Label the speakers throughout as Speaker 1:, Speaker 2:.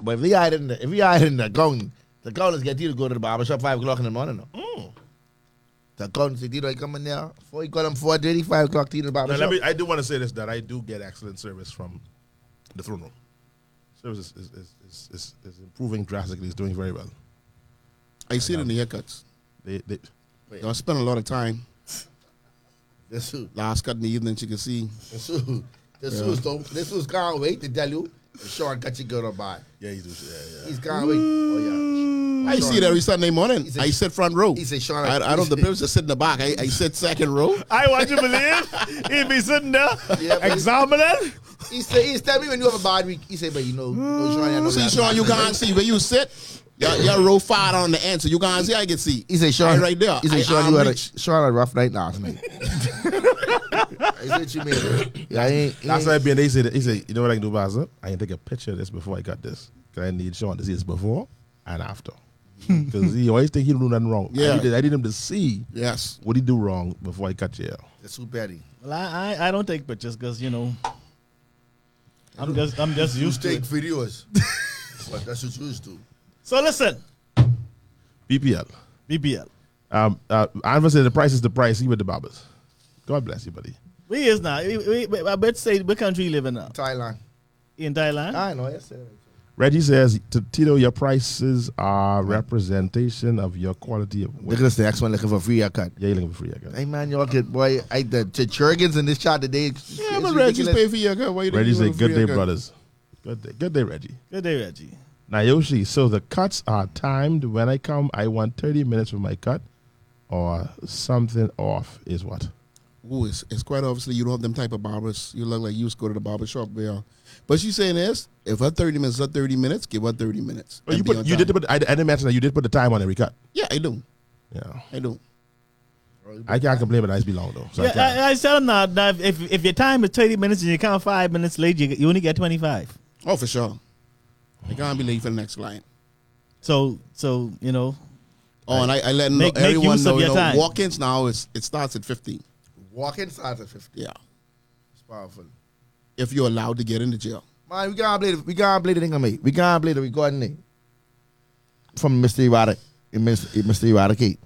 Speaker 1: But if we hide in the accountants get you to go to the barbershop 5 o'clock in the morning. No. The accountants say, Tito, I come in there. Before you call them 4:30, 5 o'clock to the barbershop.
Speaker 2: I do want to say this, that I do get excellent service from the throne room. Service is improving drastically. It's doing very well.
Speaker 3: I see it in the haircuts. Y'all spend a lot of time.
Speaker 1: This who?
Speaker 3: Last cut in the evening, you can see.
Speaker 1: This who's can't wait to tell you. Sean got you good or bad.
Speaker 2: Yeah, he's doing. Yeah.
Speaker 1: He's can't wait. Oh yeah.
Speaker 3: I see it every Sunday morning. I sit front row.
Speaker 1: He said, Sean.
Speaker 3: I don't have the privilege to sit in the back. I sit second row.
Speaker 4: I want you to believe he'd be sitting there examining.
Speaker 1: He's tell me when you have a bad week. He said, but Sean,
Speaker 3: See, Sean, you can't see where you sit. Your row far on the end, so you can't see. I can see.
Speaker 1: He said, Sean,
Speaker 3: right there.
Speaker 1: He said, Sean, you had a rough night last night. I said, what you mean? Yeah,
Speaker 2: That's why they said, you know what I can do, Baza? I can take a picture of this before I got this. Because I need Sean to see this before and after. Because he always think he don't do nothing wrong.
Speaker 3: Yeah.
Speaker 2: I need him to see what he do wrong before I cut you out.
Speaker 1: That's too petty.
Speaker 4: Well, I don't take pictures because, I'm just used to
Speaker 1: take
Speaker 4: it.
Speaker 1: videos. But that's what you used to.
Speaker 4: So listen.
Speaker 2: BPL.
Speaker 4: BPL.
Speaker 2: I said the price is the price. See with the barbers. God bless you, buddy.
Speaker 4: We is now. I bet say what country you live in now?
Speaker 1: Thailand.
Speaker 4: In Thailand?
Speaker 1: I know, yes, sir.
Speaker 2: Reggie says, Tito, your prices are representation of your quality of
Speaker 1: Look at this, the next one looking for free haircut.
Speaker 2: Yeah, you're looking for free haircut.
Speaker 1: Hey, man, y'all get, boy, the Churgans in this chat today.
Speaker 3: Yeah, but Reggie's paying for your haircut. Why you
Speaker 2: Reggie say, good day,
Speaker 3: haircut?
Speaker 2: brothers. Good day, Reggie.
Speaker 4: Good day, Reggie.
Speaker 2: Nayoshi, so the cuts are timed. When I come, I want 30 minutes for my cut or something off is what?
Speaker 3: Ooh, it's quite obviously you don't have them type of barbers. You look like you used to go to the barber shop there. But she's saying this, if her 30 minutes is 30 minutes, give her 30 minutes.
Speaker 2: Oh, you did put, I didn't mention that you did put the time on every cut.
Speaker 3: Yeah, I do.
Speaker 2: Yeah.
Speaker 3: I do.
Speaker 2: I can't complain, but I be long though. So
Speaker 4: I tell them now that if your time is 30 minutes and you count 5 minutes late, you only get 25.
Speaker 3: Oh, for sure. I can't be late for the next client.
Speaker 4: So
Speaker 3: Oh, and I let
Speaker 4: make
Speaker 3: everyone
Speaker 4: use of
Speaker 3: know,
Speaker 4: your time.
Speaker 3: walk-ins now, it starts at 15.
Speaker 1: Walk-in starts at 50.
Speaker 3: Yeah.
Speaker 1: It's powerful.
Speaker 3: If you're allowed to get in the jail.
Speaker 1: Man, we can't play the thing on me. We can't play the recording thing. From Mr. Mr. Eradicate.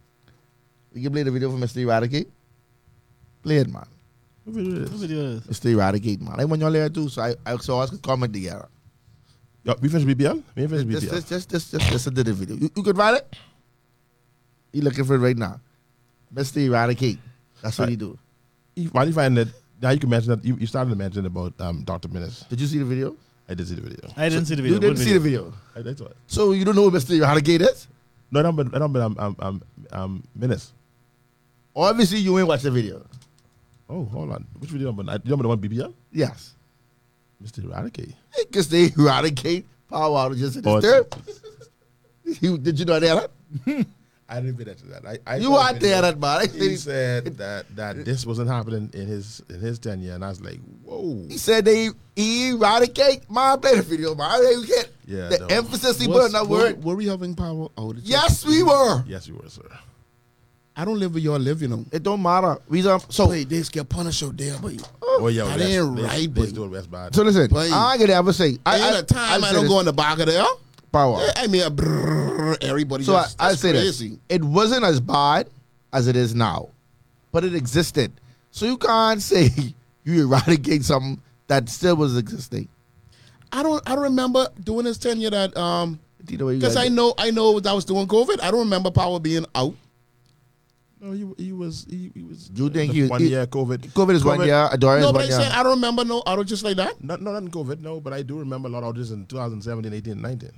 Speaker 1: We can play the video from Mr. Eradicate. Play it, man.
Speaker 4: What video is?
Speaker 1: Mr. Eradicate, man. I want y'all there too, so I could comment together.
Speaker 2: Yo, we finished BBL? We finished BBL.
Speaker 1: Just listen to the video. You could find it? He looking for it right now. Mr. Eradicate. That's what he do.
Speaker 2: Why do you find that? Now you can mention that you started to mention about Dr. Menace.
Speaker 1: Did you see the video?
Speaker 2: I did see the video.
Speaker 4: I didn't see the video.
Speaker 1: You didn't see the video.
Speaker 2: I saw it.
Speaker 1: So you don't know who Mr. Eradicate is?
Speaker 2: No, I don't. Menace.
Speaker 1: Obviously, you ain't watched the video.
Speaker 2: Oh, hold on. Which video? You remember the one BBL?
Speaker 1: Yes.
Speaker 2: Mr. Eradicate.
Speaker 1: Because they eradicate power outages in the stir. Did you know that?
Speaker 2: I didn't pay attention to that.
Speaker 1: You out there, that man.
Speaker 2: He said that this wasn't happening in his tenure, and I was like, whoa.
Speaker 1: He said they eradicate. Man, play the video, man. You get the emphasis he put on that word.
Speaker 3: Were we having power outages?
Speaker 1: Yes, we were.
Speaker 2: Yes, we were, sir.
Speaker 3: I don't live where y'all live, you know.
Speaker 1: It don't matter.
Speaker 3: Boy, they get punished out there, boy.
Speaker 2: Oh, yeah,
Speaker 3: that ain't right, boy.
Speaker 2: doing West Bad.
Speaker 1: So listen,
Speaker 3: Boy.
Speaker 1: I ain't gonna ever say.
Speaker 3: I don't go in the back of there.
Speaker 1: Power.
Speaker 3: I mean, everybody
Speaker 1: So
Speaker 3: just,
Speaker 1: I say
Speaker 3: crazy.
Speaker 1: this. It wasn't as bad as it is now, but it existed. So you can't say you eradicate something that still was existing.
Speaker 3: I don't remember doing this tenure that because I
Speaker 1: it.
Speaker 3: know that I was doing COVID. I don't remember power being out.
Speaker 2: No, he was.
Speaker 1: You think
Speaker 2: 1 year COVID?
Speaker 1: COVID is 1 year. Dorian
Speaker 3: No,
Speaker 1: is
Speaker 3: but
Speaker 1: 1
Speaker 3: I
Speaker 1: year.
Speaker 3: said I don't remember no auto just like that.
Speaker 2: Not in COVID, no, but I do remember a lot of this in 2017, 18, 19.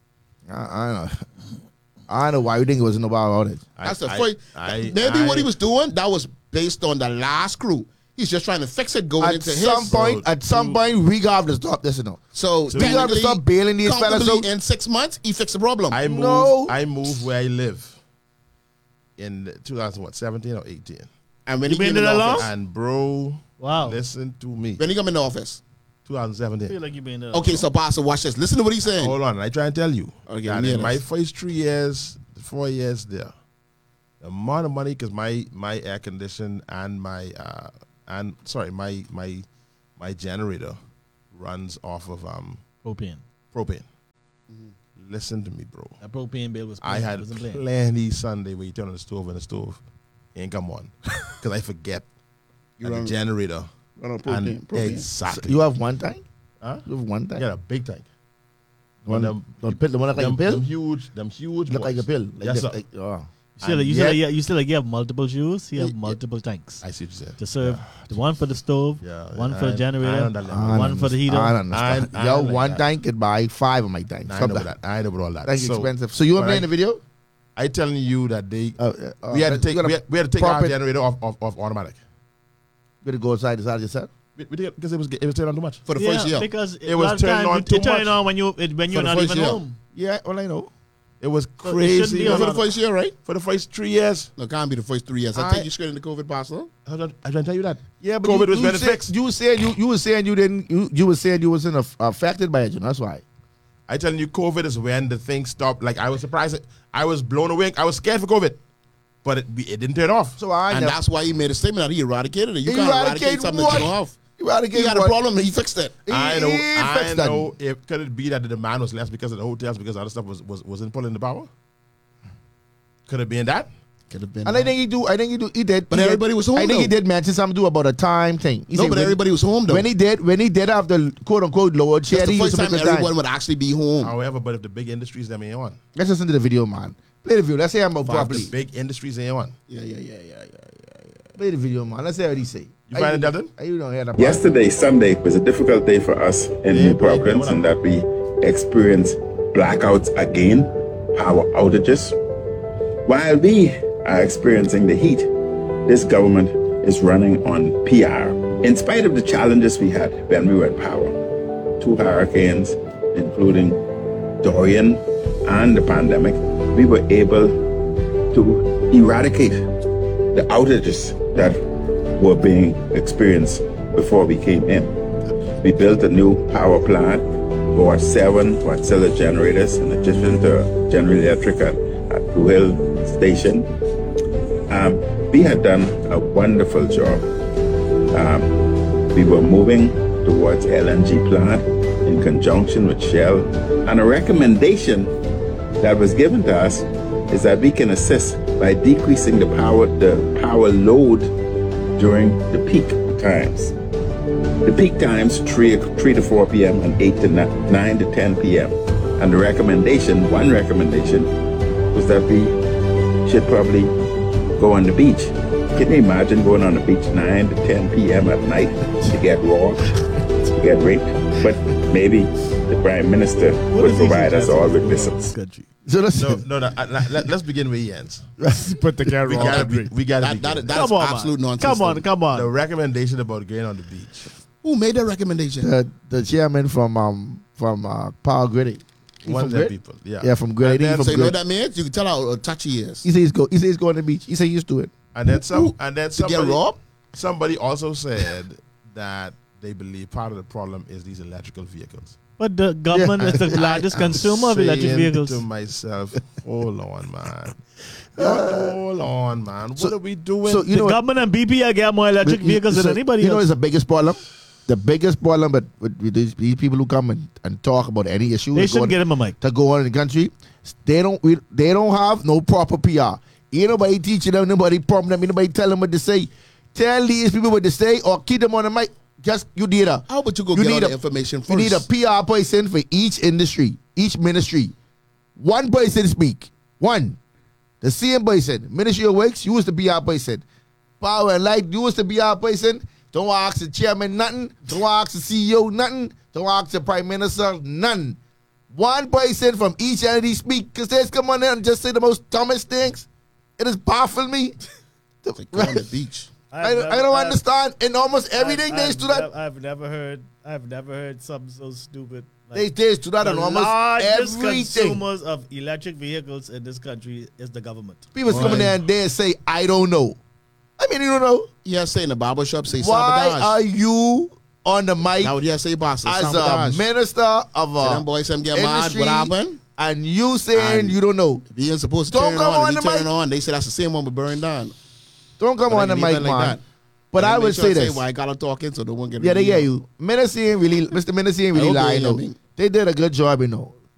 Speaker 1: I don't know why you think it was no power outage.
Speaker 3: That's the first. Maybe what he was doing that was based on the last crew. He's just trying to fix it going into his.
Speaker 1: At some point, we got to stop this, you know.
Speaker 3: So
Speaker 1: we got to stop bailing these fellas out.
Speaker 3: In 6 months, he fixed the problem.
Speaker 2: I moved where I live in 2017 or 18.
Speaker 3: And when he
Speaker 4: been
Speaker 3: came in
Speaker 4: there
Speaker 3: the
Speaker 4: long?
Speaker 3: office,
Speaker 2: And bro,
Speaker 4: Wow.
Speaker 2: listen to me.
Speaker 3: when he come in the office.
Speaker 2: 2017.
Speaker 4: I feel like you been there.
Speaker 3: Okay, so Pastor, watch this. Listen to what he's saying.
Speaker 2: Hold on, I try and tell you.
Speaker 3: Okay,
Speaker 2: that
Speaker 3: yeah,
Speaker 2: in my
Speaker 3: that's-
Speaker 2: first 3 years, 4 years there, the amount of money because my air condition and my generator runs off of
Speaker 4: propane.
Speaker 2: propane. Listen to me, bro.
Speaker 4: That propane bill was
Speaker 2: I
Speaker 4: playing,
Speaker 2: had
Speaker 4: wasn't playing.
Speaker 2: plenty Sunday where you turn on the stove and the stove ain't come on because I forget
Speaker 3: You
Speaker 2: that the
Speaker 3: run-
Speaker 2: generator.
Speaker 3: Run on
Speaker 2: And
Speaker 3: propane.
Speaker 2: exactly.
Speaker 1: You have one tank?
Speaker 2: Huh?
Speaker 1: You have one tank?
Speaker 2: Yeah, a big tank.
Speaker 1: One,
Speaker 2: them-
Speaker 1: the pill, the one that like a pill?
Speaker 2: Them huge.
Speaker 1: Look like a
Speaker 2: ones.
Speaker 1: pill. Like
Speaker 2: Yes,
Speaker 1: this,
Speaker 2: sir.
Speaker 1: like, oh.
Speaker 4: You still have multiple shoes. You have multiple tanks
Speaker 2: I see what you said.
Speaker 4: to serve. The one for the stove,
Speaker 2: Yeah,
Speaker 4: one for the
Speaker 2: I
Speaker 4: generator,
Speaker 2: know that level.
Speaker 1: I
Speaker 4: one for the heater.
Speaker 1: I understand.
Speaker 2: I
Speaker 1: Yo,
Speaker 2: like
Speaker 1: one
Speaker 2: that.
Speaker 1: tank could buy 5 of my tanks.
Speaker 2: I know about that. I know about all that.
Speaker 1: That's
Speaker 2: So,
Speaker 1: expensive. So you were
Speaker 2: but
Speaker 1: playing the video?
Speaker 2: I telling you that we had to take
Speaker 1: you gotta
Speaker 2: we had to take our
Speaker 1: prop it-
Speaker 2: generator off automatic.
Speaker 1: You gotta go outside the side of your set?
Speaker 2: We did because it was turning on too much.
Speaker 3: For the first year.
Speaker 4: because
Speaker 2: It was turning on too
Speaker 4: It turning
Speaker 2: much.
Speaker 4: on when you're
Speaker 3: the
Speaker 4: not
Speaker 3: first
Speaker 4: even
Speaker 3: year.
Speaker 4: home.
Speaker 1: Yeah, well I know.
Speaker 2: It was
Speaker 4: So it shouldn't
Speaker 2: crazy
Speaker 4: be
Speaker 3: Yeah,
Speaker 4: a
Speaker 3: for
Speaker 4: lot
Speaker 3: the first year, right?
Speaker 2: for the first 3 years.
Speaker 3: No, it can't be the first 3 years. I
Speaker 2: I-
Speaker 3: think you straight in the COVID pass, huh?
Speaker 2: I was trying to tell you that.
Speaker 1: Yeah, but
Speaker 2: COVID was
Speaker 1: you
Speaker 2: better
Speaker 1: said-
Speaker 2: fixed.
Speaker 1: You were saying you were saying you didn't you were saying you wasn't affected by it, you know, that's why.
Speaker 2: I telling you, COVID is when the thing stopped. Like I was surprised. I was blown away. I was scared for COVID, but it didn't turn off.
Speaker 1: So I
Speaker 3: And
Speaker 1: never
Speaker 3: that's why he made a statement that he eradicated it. You
Speaker 1: He
Speaker 3: can't eradicate
Speaker 1: eradicated
Speaker 3: something
Speaker 1: what?
Speaker 3: that you don't have.
Speaker 1: eradicate
Speaker 3: He had a
Speaker 1: what?
Speaker 3: problem, he fixed it.
Speaker 2: I
Speaker 1: He
Speaker 2: know.
Speaker 1: fixed that.
Speaker 2: If could it be that the demand was less because of the hotels because other stuff wasn't pulling the power? Could it be in that?
Speaker 3: Could have been.
Speaker 1: And I think he did.
Speaker 3: But
Speaker 1: he
Speaker 3: everybody
Speaker 1: did,
Speaker 3: was home,
Speaker 1: I think he
Speaker 3: though.
Speaker 1: did mention something to about a time thing. He
Speaker 3: no,
Speaker 1: said
Speaker 3: but
Speaker 1: when-
Speaker 3: everybody was home though.
Speaker 1: when he did have the quote unquote load
Speaker 3: That's
Speaker 1: share,
Speaker 3: the
Speaker 1: he used
Speaker 3: first
Speaker 1: to
Speaker 3: time
Speaker 1: make a time.
Speaker 3: everyone would actually be home.
Speaker 2: However, but if the big industries them ain't on,
Speaker 1: Let's listen to the video, man. Play the video. Let's say I'm about
Speaker 2: if
Speaker 1: properly.
Speaker 2: the big industries ain't on.
Speaker 3: Yeah.
Speaker 1: Play the video, man. Let's say what he say.
Speaker 2: You find it, Delton?
Speaker 1: You don't hear that part.
Speaker 5: Yesterday, Sunday, was a difficult day for us in New Providence in that we experienced blackouts again, power outages. While we are experiencing the heat, this government is running on PR. In spite of the challenges we had when we were at power, 2 hurricanes, including Dorian and the pandemic, we were able to eradicate the outages that were being experienced before we came in. We built a new power plant, bought 7 Wärtsilä generators in addition to General Electric at Blue Hill Station. We had done a wonderful job. We were moving towards LNG plant in conjunction with Shell, and a recommendation that was given to us is that we can assist by decreasing the power load during the peak times. The peak times 3 to 4 p.m. and 8 to 9 to 10 p.m. And one recommendation was that we should probably go on the beach. Can you imagine going on the beach 9 to 10 p.m. at night to get raw, to get raped? But maybe the Prime Minister would provide us all with missiles.
Speaker 1: So listen.
Speaker 2: No. Let's begin where he ends.
Speaker 1: Put the camera
Speaker 2: We gotta begin.
Speaker 3: That
Speaker 4: Come
Speaker 3: is
Speaker 4: on,
Speaker 3: absolute
Speaker 4: man.
Speaker 3: nonsense.
Speaker 4: Come
Speaker 2: The
Speaker 4: on.
Speaker 2: recommendation about going on the beach.
Speaker 3: Who made that recommendation?
Speaker 1: The chairman from Power Grid. He
Speaker 2: One
Speaker 1: from
Speaker 2: of the
Speaker 1: Grid?
Speaker 2: people. Yeah.
Speaker 1: Yeah, from Grid.
Speaker 2: And
Speaker 1: He
Speaker 2: then-
Speaker 1: from
Speaker 3: So you know
Speaker 1: Grid.
Speaker 3: what that means? You can tell how touchy he is.
Speaker 1: He says he's going to the beach. He said he used to it.
Speaker 2: And then
Speaker 3: To get
Speaker 2: somebody,
Speaker 3: robbed?
Speaker 2: somebody also said that they believe part of the problem is these electrical vehicles.
Speaker 4: But the government is the largest consumer of electric
Speaker 2: Saying
Speaker 4: vehicles.
Speaker 2: to myself, hold on, man. Hold on, man. What are we doing?
Speaker 1: So you
Speaker 4: The
Speaker 1: know
Speaker 4: government and BP are getting more electric vehicles than anybody
Speaker 1: You know,
Speaker 4: else.
Speaker 1: it's the biggest problem. The biggest problem, but with these people who come and talk about any issues
Speaker 4: They
Speaker 1: that
Speaker 4: shouldn't
Speaker 1: go
Speaker 4: get
Speaker 1: on-
Speaker 4: him a mic.
Speaker 1: to go on in the country, they don't have no proper PR. Ain't nobody teaching them, nobody prompting them, ain't nobody tell them what to say. Tell these people what to say or keep them on the mic. Just you need a
Speaker 3: How about you go
Speaker 1: you
Speaker 3: get all
Speaker 1: need
Speaker 3: the
Speaker 1: a-
Speaker 3: information first?
Speaker 1: you need a PR person for each industry, each ministry. One person speak. One. The same person. Ministry of Works, you was the PR person. Power and Light, you was the PR person. Don't ask the chairman nothing. Don't ask the CEO nothing. Don't ask the prime minister nothing. One person from each entity speak because they come on there and just say the most dumbest things. It has baffled me.
Speaker 3: Like, go on the beach.
Speaker 1: I don't understand. In almost everything they do that.
Speaker 4: I've never heard something so stupid.
Speaker 1: They do that on
Speaker 4: the
Speaker 1: almost
Speaker 4: largest
Speaker 1: everything.
Speaker 4: consumers of electric vehicles in this country is the government.
Speaker 1: People come in there and they say, I don't know. I mean, you don't know.
Speaker 3: Yeah, say in the barber shop, say
Speaker 1: Why
Speaker 3: sabotage.
Speaker 1: are you on the mic
Speaker 3: Now, yeah, say boss,
Speaker 1: as
Speaker 3: sabotage.
Speaker 1: a minister of
Speaker 3: So them boys, them get mad.
Speaker 1: industry
Speaker 3: What happened?
Speaker 1: and you saying
Speaker 3: And-
Speaker 1: you don't know?
Speaker 3: If he ain't supposed to
Speaker 1: Don't
Speaker 3: turn
Speaker 1: come
Speaker 3: on,
Speaker 1: on
Speaker 3: and
Speaker 1: the
Speaker 3: he turn
Speaker 1: mic.
Speaker 3: it on, they say that's the same one we burned down.
Speaker 1: Don't come
Speaker 3: But
Speaker 1: on the
Speaker 3: I leave
Speaker 1: mic,
Speaker 3: it like
Speaker 1: man.
Speaker 3: that.
Speaker 1: But I
Speaker 3: make
Speaker 1: would
Speaker 3: sure
Speaker 1: say this.
Speaker 3: why I got to talking so no one get
Speaker 1: Yeah, they
Speaker 3: revealed.
Speaker 1: hear you. Minister ain't really, Mr. Minister ain't really
Speaker 3: I hope they
Speaker 1: lying,
Speaker 3: ain't
Speaker 1: though.
Speaker 3: listening.
Speaker 1: They did a good job, you know.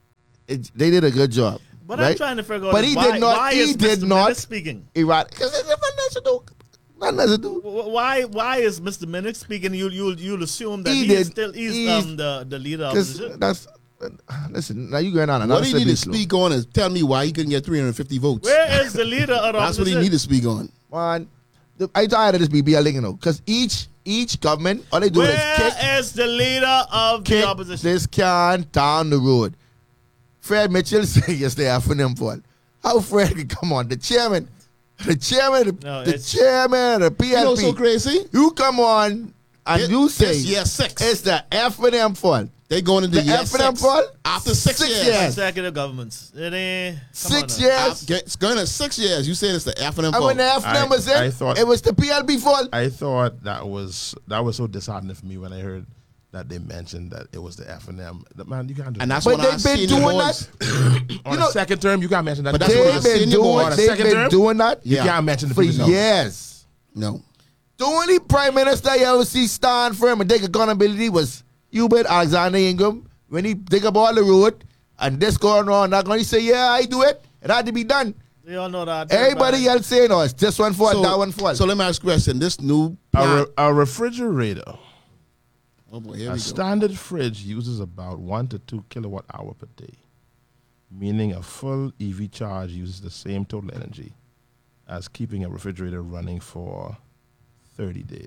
Speaker 1: they did a good job.
Speaker 4: But
Speaker 1: right?
Speaker 4: I'm trying to figure out
Speaker 1: But he
Speaker 4: why,
Speaker 1: did not.
Speaker 4: why
Speaker 1: He
Speaker 4: is
Speaker 1: did
Speaker 4: Mr.
Speaker 1: not.
Speaker 4: Minnick speaking?
Speaker 1: Iraq, because it's nothing to do.
Speaker 4: Why is Mr. Minnick speaking? You'll assume that
Speaker 1: He
Speaker 4: he's
Speaker 1: did.
Speaker 4: the leader of
Speaker 1: Because
Speaker 4: the
Speaker 1: that's listen. Now you going on another
Speaker 3: What he need to
Speaker 1: slippery
Speaker 3: speak on is tell me why he couldn't get 350 votes.
Speaker 4: Where is the leader of the
Speaker 3: That's what he
Speaker 4: opposition?
Speaker 3: need to speak on.
Speaker 1: slope. I tired of this BBL, you know, because each government all they do is
Speaker 4: Where
Speaker 1: kick
Speaker 4: is the leader of the opposition?
Speaker 1: this can down the road. Fred Mitchell said yesterday for them for how Fred could come on the chairman of the PLP.
Speaker 3: You know so crazy?
Speaker 1: You come on and you say
Speaker 3: This year 6.
Speaker 1: it's the F and M fault.
Speaker 3: They going into
Speaker 1: The
Speaker 3: year
Speaker 1: F and M
Speaker 3: 6.
Speaker 1: fault
Speaker 3: After 6 years.
Speaker 4: Consecutive governments. It ain't. Come on
Speaker 1: 6
Speaker 4: now.
Speaker 1: years.
Speaker 3: It's going to 6 years. You said it's the F and M
Speaker 1: And when
Speaker 3: fault.
Speaker 1: the F and M was
Speaker 2: I
Speaker 1: in,
Speaker 2: thought-
Speaker 1: it was the PLP fault.
Speaker 2: I thought that was so disheartening for me when I heard that they mentioned that it was the F&M. Man, you can't do
Speaker 3: And
Speaker 2: that.
Speaker 3: that's
Speaker 1: But
Speaker 3: what I
Speaker 1: they've
Speaker 3: seen
Speaker 1: been
Speaker 3: the
Speaker 1: doing
Speaker 3: boys.
Speaker 1: that.
Speaker 2: On
Speaker 1: know-
Speaker 2: the second term, you can't mention that.
Speaker 3: But that's what I
Speaker 1: They've
Speaker 3: seen
Speaker 1: been
Speaker 3: the
Speaker 1: doing.
Speaker 3: boys.
Speaker 2: On the
Speaker 1: They've
Speaker 2: second
Speaker 1: been
Speaker 2: term?
Speaker 1: doing that
Speaker 2: You
Speaker 3: Yeah.
Speaker 2: can't mention the
Speaker 1: for
Speaker 2: previous
Speaker 1: years.
Speaker 3: No.
Speaker 1: The only prime minister you ever see stand firm and take accountability was Hubert Alexander Ingram when he dig up all the road and this going on, that going, he say, yeah, I do it. It had to be done.
Speaker 4: We all know that.
Speaker 1: Everybody else saying, no, it's this one fault, that one fault.
Speaker 3: So let me ask a question. This new plant.
Speaker 2: A refrigerator,
Speaker 3: Oh boy, here
Speaker 2: a
Speaker 3: we go.
Speaker 2: standard fridge uses about 1 to 2 kilowatt hour per day, meaning a full EV charge uses the same total energy as keeping a refrigerator running for 30 days.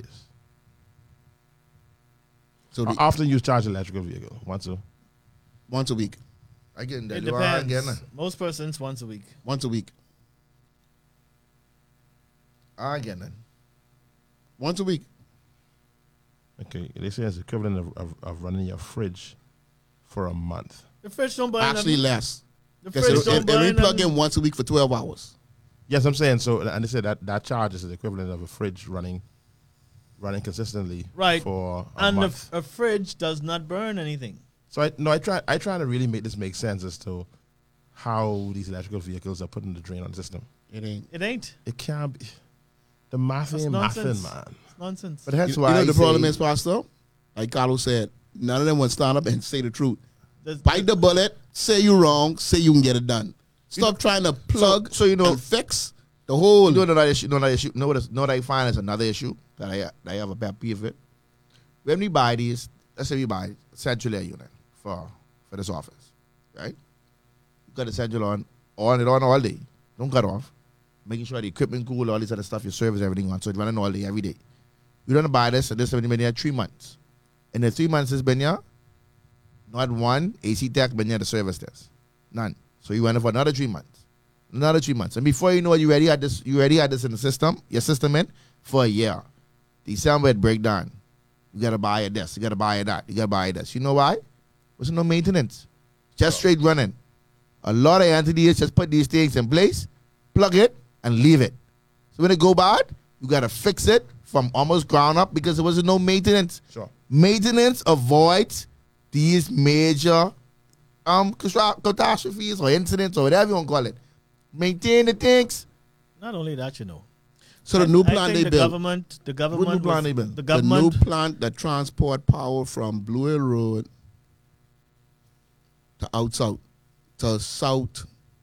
Speaker 3: So
Speaker 2: How often you charge electrical vehicle? Once a
Speaker 3: once a week.
Speaker 1: I get that.
Speaker 4: It
Speaker 1: You are
Speaker 4: depends.
Speaker 1: getting it.
Speaker 4: Most persons once a week.
Speaker 3: Once a week.
Speaker 1: I get it.
Speaker 3: Once a week.
Speaker 2: Okay, they say it's equivalent of running your fridge for a month.
Speaker 4: The fridge don't burn.
Speaker 3: Actually
Speaker 4: nothing.
Speaker 3: less.
Speaker 4: The
Speaker 3: Because
Speaker 4: fridge
Speaker 3: it
Speaker 4: don't burn.
Speaker 3: replug
Speaker 4: nothing.
Speaker 3: in once a week for 12 hours.
Speaker 2: Yes, I'm saying so, and they said that charge is the equivalent of a fridge running consistently
Speaker 4: Right.
Speaker 2: for a
Speaker 4: And
Speaker 2: month.
Speaker 4: a fridge does not burn anything.
Speaker 2: So I try to really make this make sense as to how these electrical vehicles are putting the drain on the system.
Speaker 3: It ain't.
Speaker 4: It ain't.
Speaker 2: It can't be. The math
Speaker 4: That's
Speaker 2: ain't
Speaker 4: nonsense.
Speaker 2: mathing, man.
Speaker 4: It's nonsense.
Speaker 1: But that's
Speaker 3: You
Speaker 1: why
Speaker 3: know
Speaker 1: I
Speaker 3: the problem
Speaker 1: say-
Speaker 3: is, Pastor? Like Carlos said, none of them would stand up and say the truth.
Speaker 4: There's-
Speaker 3: Bite the bullet, say you wrong, say you can get it done. Stop trying to plug
Speaker 1: so you know-
Speaker 3: and fix the whole.
Speaker 1: No, another issue. No, another issue. No, what I find is another issue that I have a bad peeve with. When we buy these, let's say we buy central air unit for this office, right? You got the central on it on all day. Don't cut off. Making sure the equipment cool, all this other stuff, your service, everything on. So it's running all day, every day. You don't buy this, and this has been here 3 months. In the 3 months it's been here, not one AC tech been here to service this. None. So you went in for another 3 months. Another 3 months. And before you know it, you already had this in the system, your system in, for a year. December it break down. You gotta buy it this, you gotta buy it that, you gotta buy it this. You know why? There's no maintenance. Just straight running. A lot of entities just put these things in place, plug it, and leave it. So when it go bad, you gotta fix it from almost ground up because there was no maintenance.
Speaker 2: Sure.
Speaker 1: Maintenance avoids these major catastrophes or incidents or whatever you want to call it. Maintain the things.
Speaker 4: Not only that, you know.
Speaker 3: So the new
Speaker 4: I
Speaker 3: plant
Speaker 4: think
Speaker 3: they
Speaker 4: the
Speaker 3: built,
Speaker 4: government.
Speaker 1: What new plant they built?
Speaker 4: The
Speaker 3: the new
Speaker 4: government.
Speaker 3: plant that transport power from Blue Hill Road to out south, to south,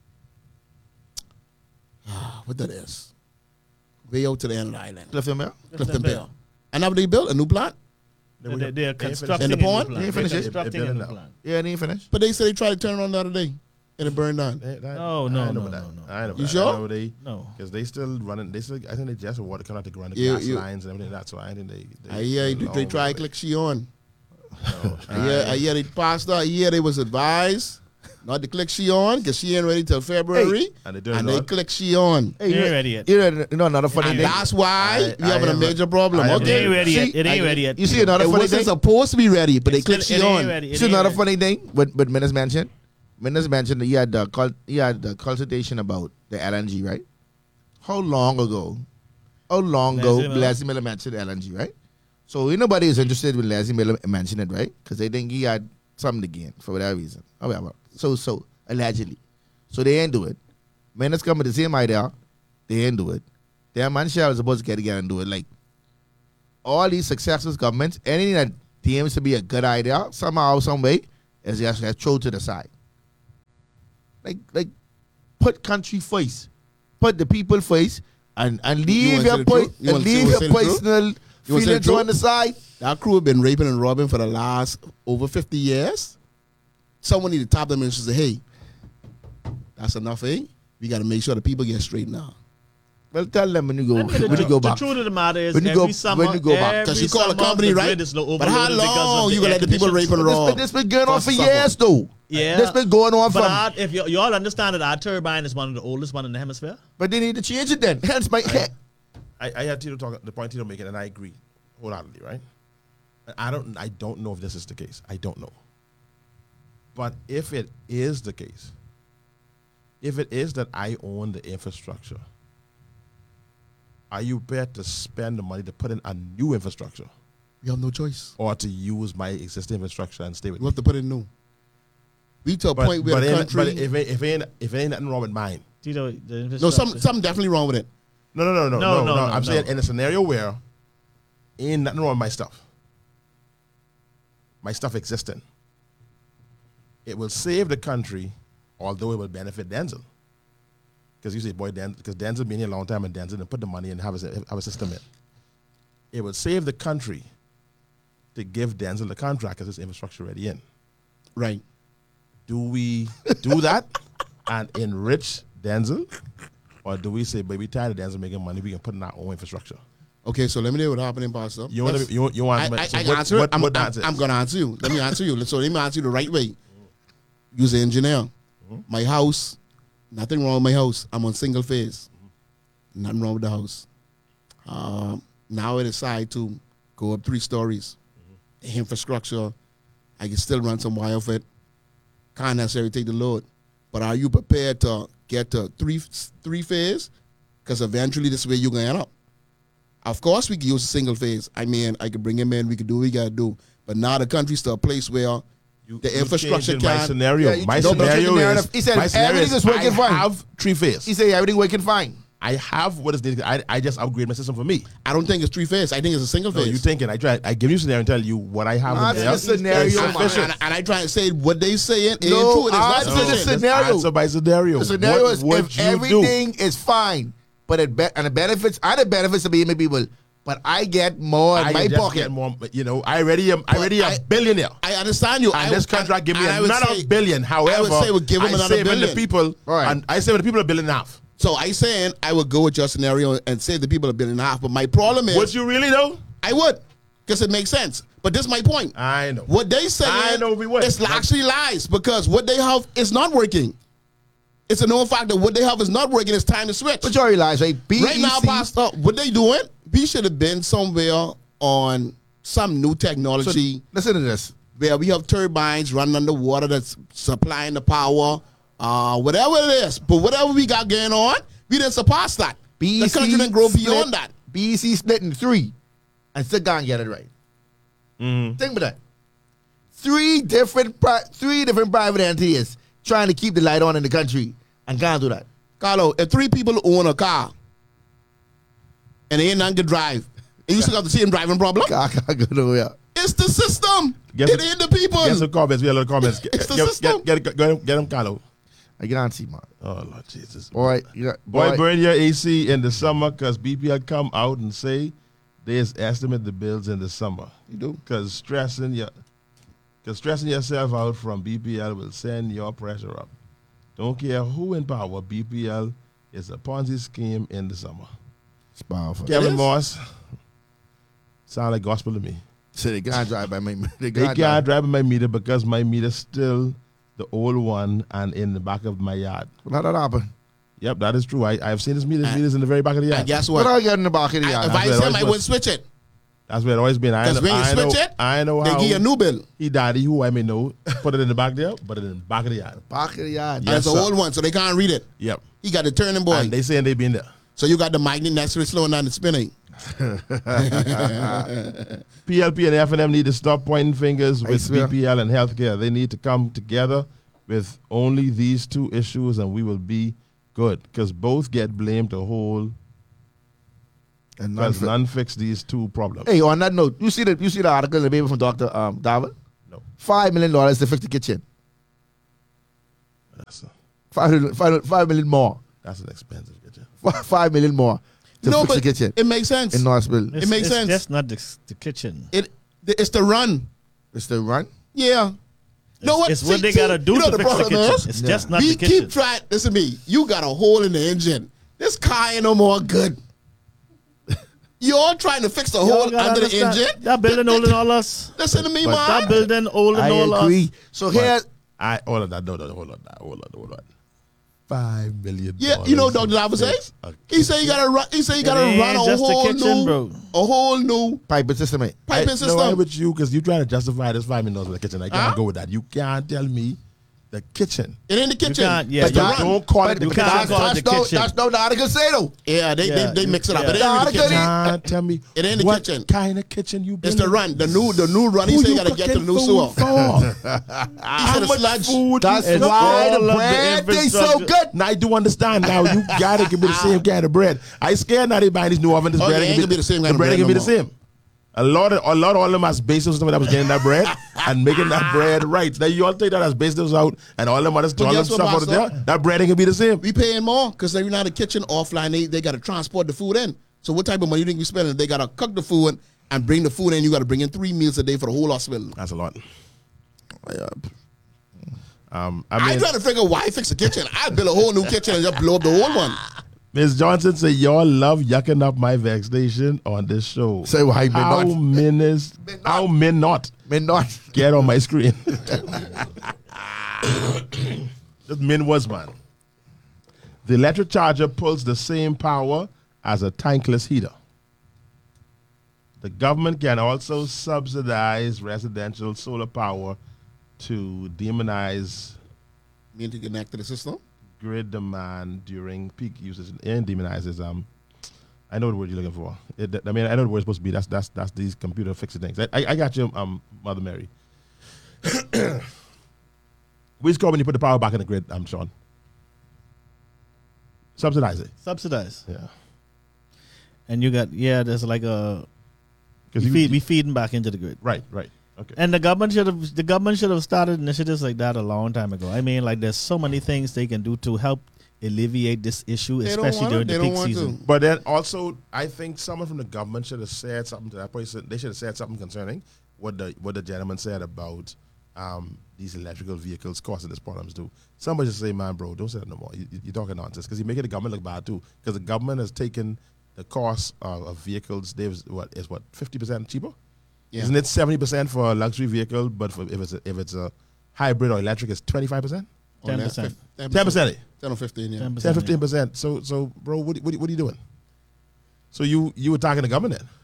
Speaker 3: what that is, way out to the end of the island,
Speaker 1: Clifton Mill?
Speaker 3: Clifton Bell. And now they built a new plant,
Speaker 4: They're constructing
Speaker 3: In the pond?
Speaker 4: a new
Speaker 1: They
Speaker 4: plant.
Speaker 1: finished
Speaker 4: They're
Speaker 1: it?
Speaker 4: constructing
Speaker 2: They
Speaker 4: a
Speaker 2: built
Speaker 4: new
Speaker 2: it now.
Speaker 4: plant.
Speaker 1: Yeah, they ain't finished.
Speaker 3: but they said they tried to turn it on the other day and it burned down.
Speaker 4: No, no, no.
Speaker 3: You sure?
Speaker 4: No.
Speaker 2: Because they still running. I think they just water coming out to run the
Speaker 3: Yeah,
Speaker 2: gas
Speaker 3: you-
Speaker 2: lines and everything like that. So I think they
Speaker 3: I hear they try to click she on. I hear they passed out. I hear they was advised not to click she on because she ain't ready till February.
Speaker 2: And they doing
Speaker 3: and
Speaker 2: it
Speaker 3: they
Speaker 2: on?
Speaker 3: click she on.
Speaker 1: Hey,
Speaker 4: You ain't ready yet.
Speaker 1: You know another funny
Speaker 3: And
Speaker 1: thing?
Speaker 3: that's why we
Speaker 2: I
Speaker 3: having a
Speaker 2: have
Speaker 3: major problem.
Speaker 2: I have
Speaker 4: It
Speaker 3: Okay.
Speaker 4: ain't ready yet.
Speaker 1: See,
Speaker 4: It ain't ready yet.
Speaker 1: You see another
Speaker 3: It
Speaker 1: funny
Speaker 3: wasn't
Speaker 1: thing?
Speaker 3: supposed to be ready, but they click
Speaker 4: It
Speaker 3: she
Speaker 4: ain't
Speaker 3: on.
Speaker 4: ready. It
Speaker 1: See
Speaker 4: ain't
Speaker 1: another
Speaker 4: ready.
Speaker 1: funny thing? But Menace mentioned? Menace mentioned that he had the consultation about the LNG, right? How long ago
Speaker 4: Leslie Miller?
Speaker 1: Leslie Miller mentioned LNG, right? So nobody is interested when Leslie Miller mentioned it, right? Because they think he had something to gain for whatever reason. However, so allegedly. So they ain't do it. Menace come with the same idea. They ain't do it. Their man Shell is supposed to get together and do it. Like all these successful governments, anything that seems to be a good idea, somehow, some way, is just thrown to the side. Like put country first, put the people first, and leave
Speaker 3: wanna say
Speaker 1: your
Speaker 3: the truth? You wanna
Speaker 1: leave
Speaker 3: say
Speaker 1: your
Speaker 3: the truth?
Speaker 1: personal
Speaker 3: You wanna say the
Speaker 1: feelings
Speaker 3: truth?
Speaker 1: on the side.
Speaker 3: That crew have been raping and robbing for the last over 50 years. Someone need to tap them and say, hey, that's enough, eh? We got to make sure the people get straightened out.
Speaker 1: Well, tell them when you go
Speaker 4: I mean,
Speaker 1: when you go
Speaker 4: the
Speaker 1: back.
Speaker 4: truth of the matter is,
Speaker 1: When you
Speaker 4: every
Speaker 1: go-
Speaker 4: summer,
Speaker 1: when you go back.
Speaker 3: Because
Speaker 4: every
Speaker 3: you call a
Speaker 4: summer,
Speaker 3: company,
Speaker 4: the
Speaker 3: right?
Speaker 4: grid is
Speaker 3: But how
Speaker 4: overloaded because of
Speaker 3: long
Speaker 4: the
Speaker 3: you going to let the people
Speaker 4: air
Speaker 3: rape and
Speaker 4: conditions.
Speaker 3: rob?
Speaker 1: This been going on for
Speaker 3: Suffer.
Speaker 1: years, though.
Speaker 4: Yeah.
Speaker 1: This been going on
Speaker 4: But
Speaker 1: from.
Speaker 4: if you all understand that our turbine is one of the oldest one in the hemisphere.
Speaker 1: But they need to change it then. Hence my
Speaker 2: I had Tito talk the point Tito making, and I agree wholeheartedly, right? I don't know if this is the case. I don't know. But if it is the case, if it is that I own the infrastructure, are you prepared to spend the money to put in a new infrastructure,
Speaker 3: We have no choice.
Speaker 2: or to use my existing infrastructure and stay with
Speaker 3: We
Speaker 2: me?
Speaker 3: have to put it new. We to a
Speaker 2: But,
Speaker 3: point where
Speaker 2: but,
Speaker 3: the
Speaker 2: ain't-
Speaker 3: country...
Speaker 2: but if it ain't nothing wrong with mine.
Speaker 4: Tito, the
Speaker 3: no,
Speaker 4: infrastructure.
Speaker 3: something definitely wrong with it.
Speaker 2: No.
Speaker 4: No,
Speaker 2: I'm saying
Speaker 4: no.
Speaker 2: in a scenario where ain't nothing wrong with my stuff. My stuff existing. It will save the country, although it will benefit Denzel. Because you say, boy, because Denzel been here a long time, and Denzel didn't put the money and have a system in. It will save the country to give Denzel the contract because his infrastructure already in.
Speaker 3: Right.
Speaker 2: Do we do that and enrich Denzel? Or do we say, baby, we tired of Denzel making money, we can put in our own infrastructure?
Speaker 3: Okay, so let me tell you what happened in Pastor.
Speaker 2: You want
Speaker 3: I
Speaker 2: so
Speaker 3: answer it.
Speaker 2: what the answer is?
Speaker 3: I'm going to answer you. Let me answer you. So let me answer you the right way. Use an engineer. My house, nothing wrong with my house. I'm on single phase. Nothing wrong with the house. Now I decide to go up 3 stories. The infrastructure, I can still run some wire off it. Can't necessarily take the load. But are you prepared to get to three phase? Because eventually this is where you're going to end up. Of course, we can use a single phase. I mean, I could bring him in. We could do what we got to do. But now the country's to a place where the infrastructure
Speaker 2: changing my
Speaker 3: can't.
Speaker 2: scenario.
Speaker 1: Yeah, you
Speaker 2: my
Speaker 1: don't change the
Speaker 2: scenario
Speaker 1: narrative.
Speaker 2: is
Speaker 1: He said
Speaker 2: my scenario
Speaker 1: everything is working
Speaker 2: I
Speaker 1: fine.
Speaker 2: have 3 phase.
Speaker 1: He say everything working fine.
Speaker 2: I have what is needed. I just upgrade my system for me.
Speaker 3: I don't think it's 3 phase. I think it's a single
Speaker 2: No,
Speaker 3: phase.
Speaker 2: you thinking? I give you a scenario and tell you what I have.
Speaker 1: Answer
Speaker 2: in there.
Speaker 1: the scenario,
Speaker 2: It's
Speaker 1: man.
Speaker 2: sufficient.
Speaker 3: And I try to say what they saying ain't
Speaker 1: No,
Speaker 3: true. It is not
Speaker 1: answer the
Speaker 3: sufficient.
Speaker 1: scenario.
Speaker 2: Answer by scenario.
Speaker 1: The scenario
Speaker 2: What
Speaker 1: is
Speaker 2: would
Speaker 1: if
Speaker 2: you
Speaker 1: everything is fine, but and the benefits, to be many people, but I get more in
Speaker 2: I
Speaker 1: my
Speaker 2: just
Speaker 1: pocket.
Speaker 2: get more. You know, I already am a billionaire.
Speaker 3: I understand you.
Speaker 2: And this contract give me
Speaker 3: and I would
Speaker 2: another
Speaker 3: say-
Speaker 2: billion. However,
Speaker 3: I would say we'll give them
Speaker 2: I
Speaker 3: another
Speaker 2: saving
Speaker 3: billion.
Speaker 2: the people,
Speaker 1: Right.
Speaker 2: and I saving the people $1.5 billion.
Speaker 3: So I saying I would go with your scenario and save the people $1.5 billion. But my problem is,
Speaker 2: Would you really though?
Speaker 3: I would, because it makes sense. But this is my point.
Speaker 2: I know.
Speaker 3: What they say
Speaker 2: I know we would.
Speaker 3: it's actually lies because what they have is not working. It's a known fact that what they have is not working. It's time to switch.
Speaker 1: Majority lies, right?
Speaker 3: Right now, Pastor, what they doing? We should have been somewhere on some new technology
Speaker 1: Listen to this.
Speaker 3: where we have turbines running underwater that's supplying the power, whatever it is. But whatever we got going on, we didn't surpass that. The country didn't grow beyond that.
Speaker 1: BEC split in 3 and still can't get it right.
Speaker 2: Mm-hmm.
Speaker 1: Think about that. 3 different private entities trying to keep the light on in the country and can't do that.
Speaker 3: Carlo, if 3 people own a car and they ain't none can drive, and you still got the same driving problem,
Speaker 1: Car can't go nowhere.
Speaker 3: it's the system.
Speaker 2: Guess
Speaker 3: It
Speaker 2: what-
Speaker 3: ain't the people.
Speaker 2: Get some comments. We have a lot of comments.
Speaker 3: It's the system.
Speaker 2: Get them, Carlo.
Speaker 1: I get on see, man.
Speaker 2: Oh Lord Jesus.
Speaker 1: Boy,
Speaker 2: Boy, burn your AC in the summer because BPL come out and say there's estimate the bills in the summer.
Speaker 3: You do.
Speaker 2: Because stressing yourself out from BPL will send your pressure up. Don't care who in power, BPL is a Ponzi scheme in the summer.
Speaker 1: It's powerful.
Speaker 2: Kevin
Speaker 3: is?
Speaker 2: Moss, sound like gospel to me.
Speaker 1: So they can't drive by me.
Speaker 2: They can't drive my meter because my meter's still the old one and in the back of my yard.
Speaker 1: How that happen?
Speaker 2: Yep, that is true. I've seen his meters in the very back of the yard.
Speaker 3: And guess
Speaker 1: What
Speaker 3: what?
Speaker 1: I get in the back of the yard?
Speaker 3: If
Speaker 2: That's
Speaker 3: I
Speaker 2: where it
Speaker 3: say
Speaker 2: always
Speaker 3: I
Speaker 2: was.
Speaker 3: wouldn't switch it,
Speaker 2: That's where it always been.
Speaker 3: because when you switch it,
Speaker 2: I know
Speaker 3: they
Speaker 2: how
Speaker 3: give you a new bill.
Speaker 2: he daddy, who I may know, put it in the back there, put it in the back of the yard.
Speaker 1: Back of the yard.
Speaker 3: And
Speaker 2: Yes,
Speaker 3: it's an
Speaker 2: sir.
Speaker 3: old one, so they can't read it.
Speaker 2: Yep.
Speaker 3: He got the turning boy.
Speaker 2: And they saying they been there.
Speaker 3: So you got the magnet next to it slowing down the spinning.
Speaker 2: PLP and F&M need to stop pointing fingers
Speaker 1: I
Speaker 2: with
Speaker 1: swear.
Speaker 2: BPL and healthcare. They need to come together with only these 2 issues and we will be good. Because both get blamed the whole,
Speaker 1: And
Speaker 2: because none fix these 2 problems.
Speaker 1: Hey, on that note, you see the article in the paper from Dr. David?
Speaker 2: No.
Speaker 1: $5 million to fix the kitchen.
Speaker 2: That's
Speaker 1: 5 million more.
Speaker 2: That's an expensive kitchen.
Speaker 1: 5 million more to
Speaker 3: No,
Speaker 1: fix the
Speaker 3: but
Speaker 1: kitchen
Speaker 3: it makes sense.
Speaker 1: in Northville.
Speaker 3: It makes sense.
Speaker 4: That's not the kitchen.
Speaker 3: It's the run.
Speaker 1: It's the run.
Speaker 3: Yeah. No, what?
Speaker 4: It's what
Speaker 3: See-
Speaker 4: they
Speaker 3: see,
Speaker 4: gotta do
Speaker 3: you know
Speaker 4: to
Speaker 3: the
Speaker 4: fix the
Speaker 3: problem
Speaker 4: kitchen.
Speaker 3: is,
Speaker 4: It's just not
Speaker 3: we
Speaker 4: the kitchen.
Speaker 3: keep trying. Listen to me. You got a hole in the engine. This car ain't no more good. You're trying to fix the
Speaker 4: Y'all
Speaker 3: hole
Speaker 4: gotta
Speaker 3: under the
Speaker 4: understand,
Speaker 3: engine.
Speaker 4: That building older than all us.
Speaker 3: Listen to me,
Speaker 4: That
Speaker 3: man.
Speaker 4: building older
Speaker 1: I
Speaker 4: than all
Speaker 1: agree.
Speaker 4: us.
Speaker 1: So here,
Speaker 2: All of that. No, hold on. $5 million.
Speaker 3: Yeah, you know what Dr. Davis says? He said you gotta run. He said you gotta
Speaker 4: It
Speaker 3: run
Speaker 4: ain't
Speaker 3: a
Speaker 4: just the
Speaker 3: whole
Speaker 4: kitchen,
Speaker 3: new,
Speaker 4: bro.
Speaker 3: a whole new
Speaker 1: piping system. Mate.
Speaker 3: piping
Speaker 2: No,
Speaker 3: system.
Speaker 2: I'm with you because you trying to justify this $5 million with the kitchen. I can't go with that. You can't tell me the kitchen.
Speaker 3: It ain't the kitchen.
Speaker 4: can't- yeah,
Speaker 3: But
Speaker 4: you
Speaker 3: the
Speaker 4: can't-
Speaker 3: run.
Speaker 2: Don't call it
Speaker 1: But
Speaker 2: the
Speaker 4: you
Speaker 2: kitchen.
Speaker 4: can't call it the kitchen.
Speaker 1: That's no article say though.
Speaker 3: Yeah, they mix it up.
Speaker 4: yeah.
Speaker 3: But it ain't the
Speaker 1: Nah,
Speaker 3: kitchen.
Speaker 2: Can't tell me
Speaker 3: It ain't the
Speaker 2: what
Speaker 3: kitchen.
Speaker 2: kind of kitchen you
Speaker 3: It's
Speaker 2: building.
Speaker 3: the run. The new run. He
Speaker 2: Who
Speaker 3: said you
Speaker 2: you
Speaker 3: gotta get to the
Speaker 2: cooking
Speaker 3: new sewer.
Speaker 2: food for?
Speaker 3: He said the sludge.
Speaker 2: food
Speaker 1: That's
Speaker 2: you
Speaker 1: why
Speaker 4: all
Speaker 1: the
Speaker 4: of the
Speaker 1: bread tastes so
Speaker 4: infrastructure.
Speaker 1: good.
Speaker 2: Now I do understand. Now you gotta give me the same kind of bread. I scared now they buying this new oven. This
Speaker 3: Oh,
Speaker 2: bread
Speaker 3: yeah,
Speaker 2: ain't
Speaker 3: ain't gonna be the same kind of
Speaker 2: bread ain't
Speaker 3: bread
Speaker 2: gonna be
Speaker 3: no
Speaker 2: the same. A lot of all them as basis that was getting that bread and making that bread right. Now you all take that as basis out and all them other
Speaker 3: But
Speaker 2: all them
Speaker 3: guess what,
Speaker 2: stuff out of
Speaker 3: Pastor?
Speaker 2: there. That bread ain't gonna be the same.
Speaker 3: We paying more because they're not the kitchen offline. They gotta transport the food in. So what type of money you think we spending? They gotta cook the food and bring the food in. You gotta bring in 3 meals a day for the whole hospital.
Speaker 2: That's a lot. I
Speaker 3: I
Speaker 2: mean,
Speaker 3: trying to figure why fix the kitchen. I build a whole new kitchen and just blow up the old one.
Speaker 2: Ms. Johnson said, y'all love yucking up my vexation on this show.
Speaker 1: Say why men
Speaker 2: How
Speaker 1: not.
Speaker 2: men not
Speaker 1: Men not.
Speaker 2: get on my screen? This men was, man. The electric charger pulls the same power as a tankless heater. The government can also subsidize residential solar power to demonize
Speaker 3: Mean to connect to the system?
Speaker 2: grid demand during peak usage and demonizes I know the word you're looking for. I mean, I know the word it's supposed to be. That's these computer fixing things. I got you, Mother Mary. Which call when you put the power back in the grid, Sean? Subsidize it.
Speaker 4: Subsidized.
Speaker 2: Yeah.
Speaker 4: And you got, there's like a,
Speaker 2: Because
Speaker 4: we feeding back into the grid.
Speaker 2: right. Okay.
Speaker 4: And the government should have started initiatives like that a long time ago. I mean, like there's so many things they can do to help alleviate this issue,
Speaker 3: They don't
Speaker 4: especially
Speaker 3: want
Speaker 4: during
Speaker 3: to.
Speaker 4: the
Speaker 3: They
Speaker 4: peak
Speaker 3: don't want
Speaker 4: season.
Speaker 3: to.
Speaker 2: But then also, I think someone from the government should have said something to that person. They should have said something concerning what the gentleman said about these electrical vehicles causing these problems too. Somebody should say, man, bro, don't say that no more. You're talking nonsense because you're making the government look bad too. Because the government has taken the cost of vehicles. Is 50% cheaper?
Speaker 3: Yeah.
Speaker 2: Isn't it 70% for a luxury vehicle? But if it's a hybrid or electric, it's 25%.
Speaker 4: 10%.
Speaker 2: 10%.
Speaker 3: 10 or 15, yeah.
Speaker 4: 10%.
Speaker 2: 10-15%. So, bro, what are you doing? So you attacking the government then?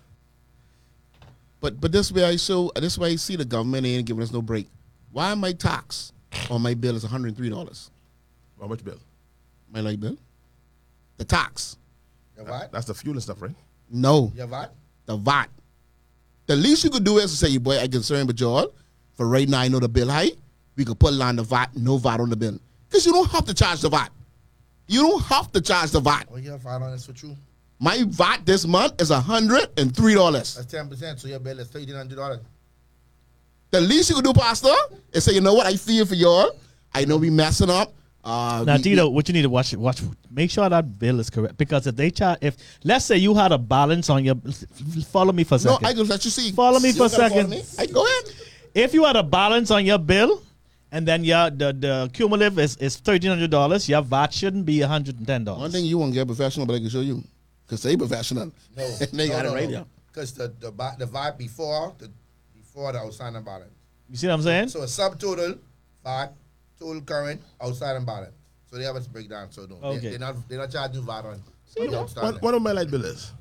Speaker 3: But this way I see the government ain't giving us no break. Why my tax on my bill is $103?
Speaker 2: How much bill?
Speaker 3: My light bill? The tax.
Speaker 1: You what?
Speaker 2: That's the fuel and stuff, right?
Speaker 3: No.
Speaker 1: You what?
Speaker 3: The VAT. The least you could do is to say, boy, I'm concerned with y'all. For right now, I know the bill high. We could put on the VAT, no VAT on the bill. Because you don't have to charge the VAT. You don't have to charge the VAT.
Speaker 1: Oh, you have 5 on this for you.
Speaker 3: My VAT this month is $103.
Speaker 1: That's 10%. So your bill is $1,300.
Speaker 3: The least you could do, Pastor, is say, you know what, I feel for y'all. I know we messing up.
Speaker 4: Now, Tito, what you need to watch, make sure that bill is correct. Because if they charge, let's say you had a balance on your, follow me for a
Speaker 3: No,
Speaker 4: second.
Speaker 3: I can let you see.
Speaker 4: Follow me
Speaker 3: You
Speaker 4: for a
Speaker 3: gotta follow
Speaker 4: second.
Speaker 3: me. Go ahead.
Speaker 4: If you had a balance on your bill, and then the cumulative is $1,300, your VAT shouldn't be $110.
Speaker 3: One thing you won't get professional, but I can show you. Because they professional.
Speaker 1: No.
Speaker 3: They got it right here.
Speaker 1: Because the VAT before the outstanding balance.
Speaker 4: You see what I'm saying?
Speaker 1: So a subtotal, VAT, total current, outstanding balance. So they have a breakdown. So no,
Speaker 4: Okay.
Speaker 1: they're not charging VAT on the outstanding.
Speaker 2: What my light bill is?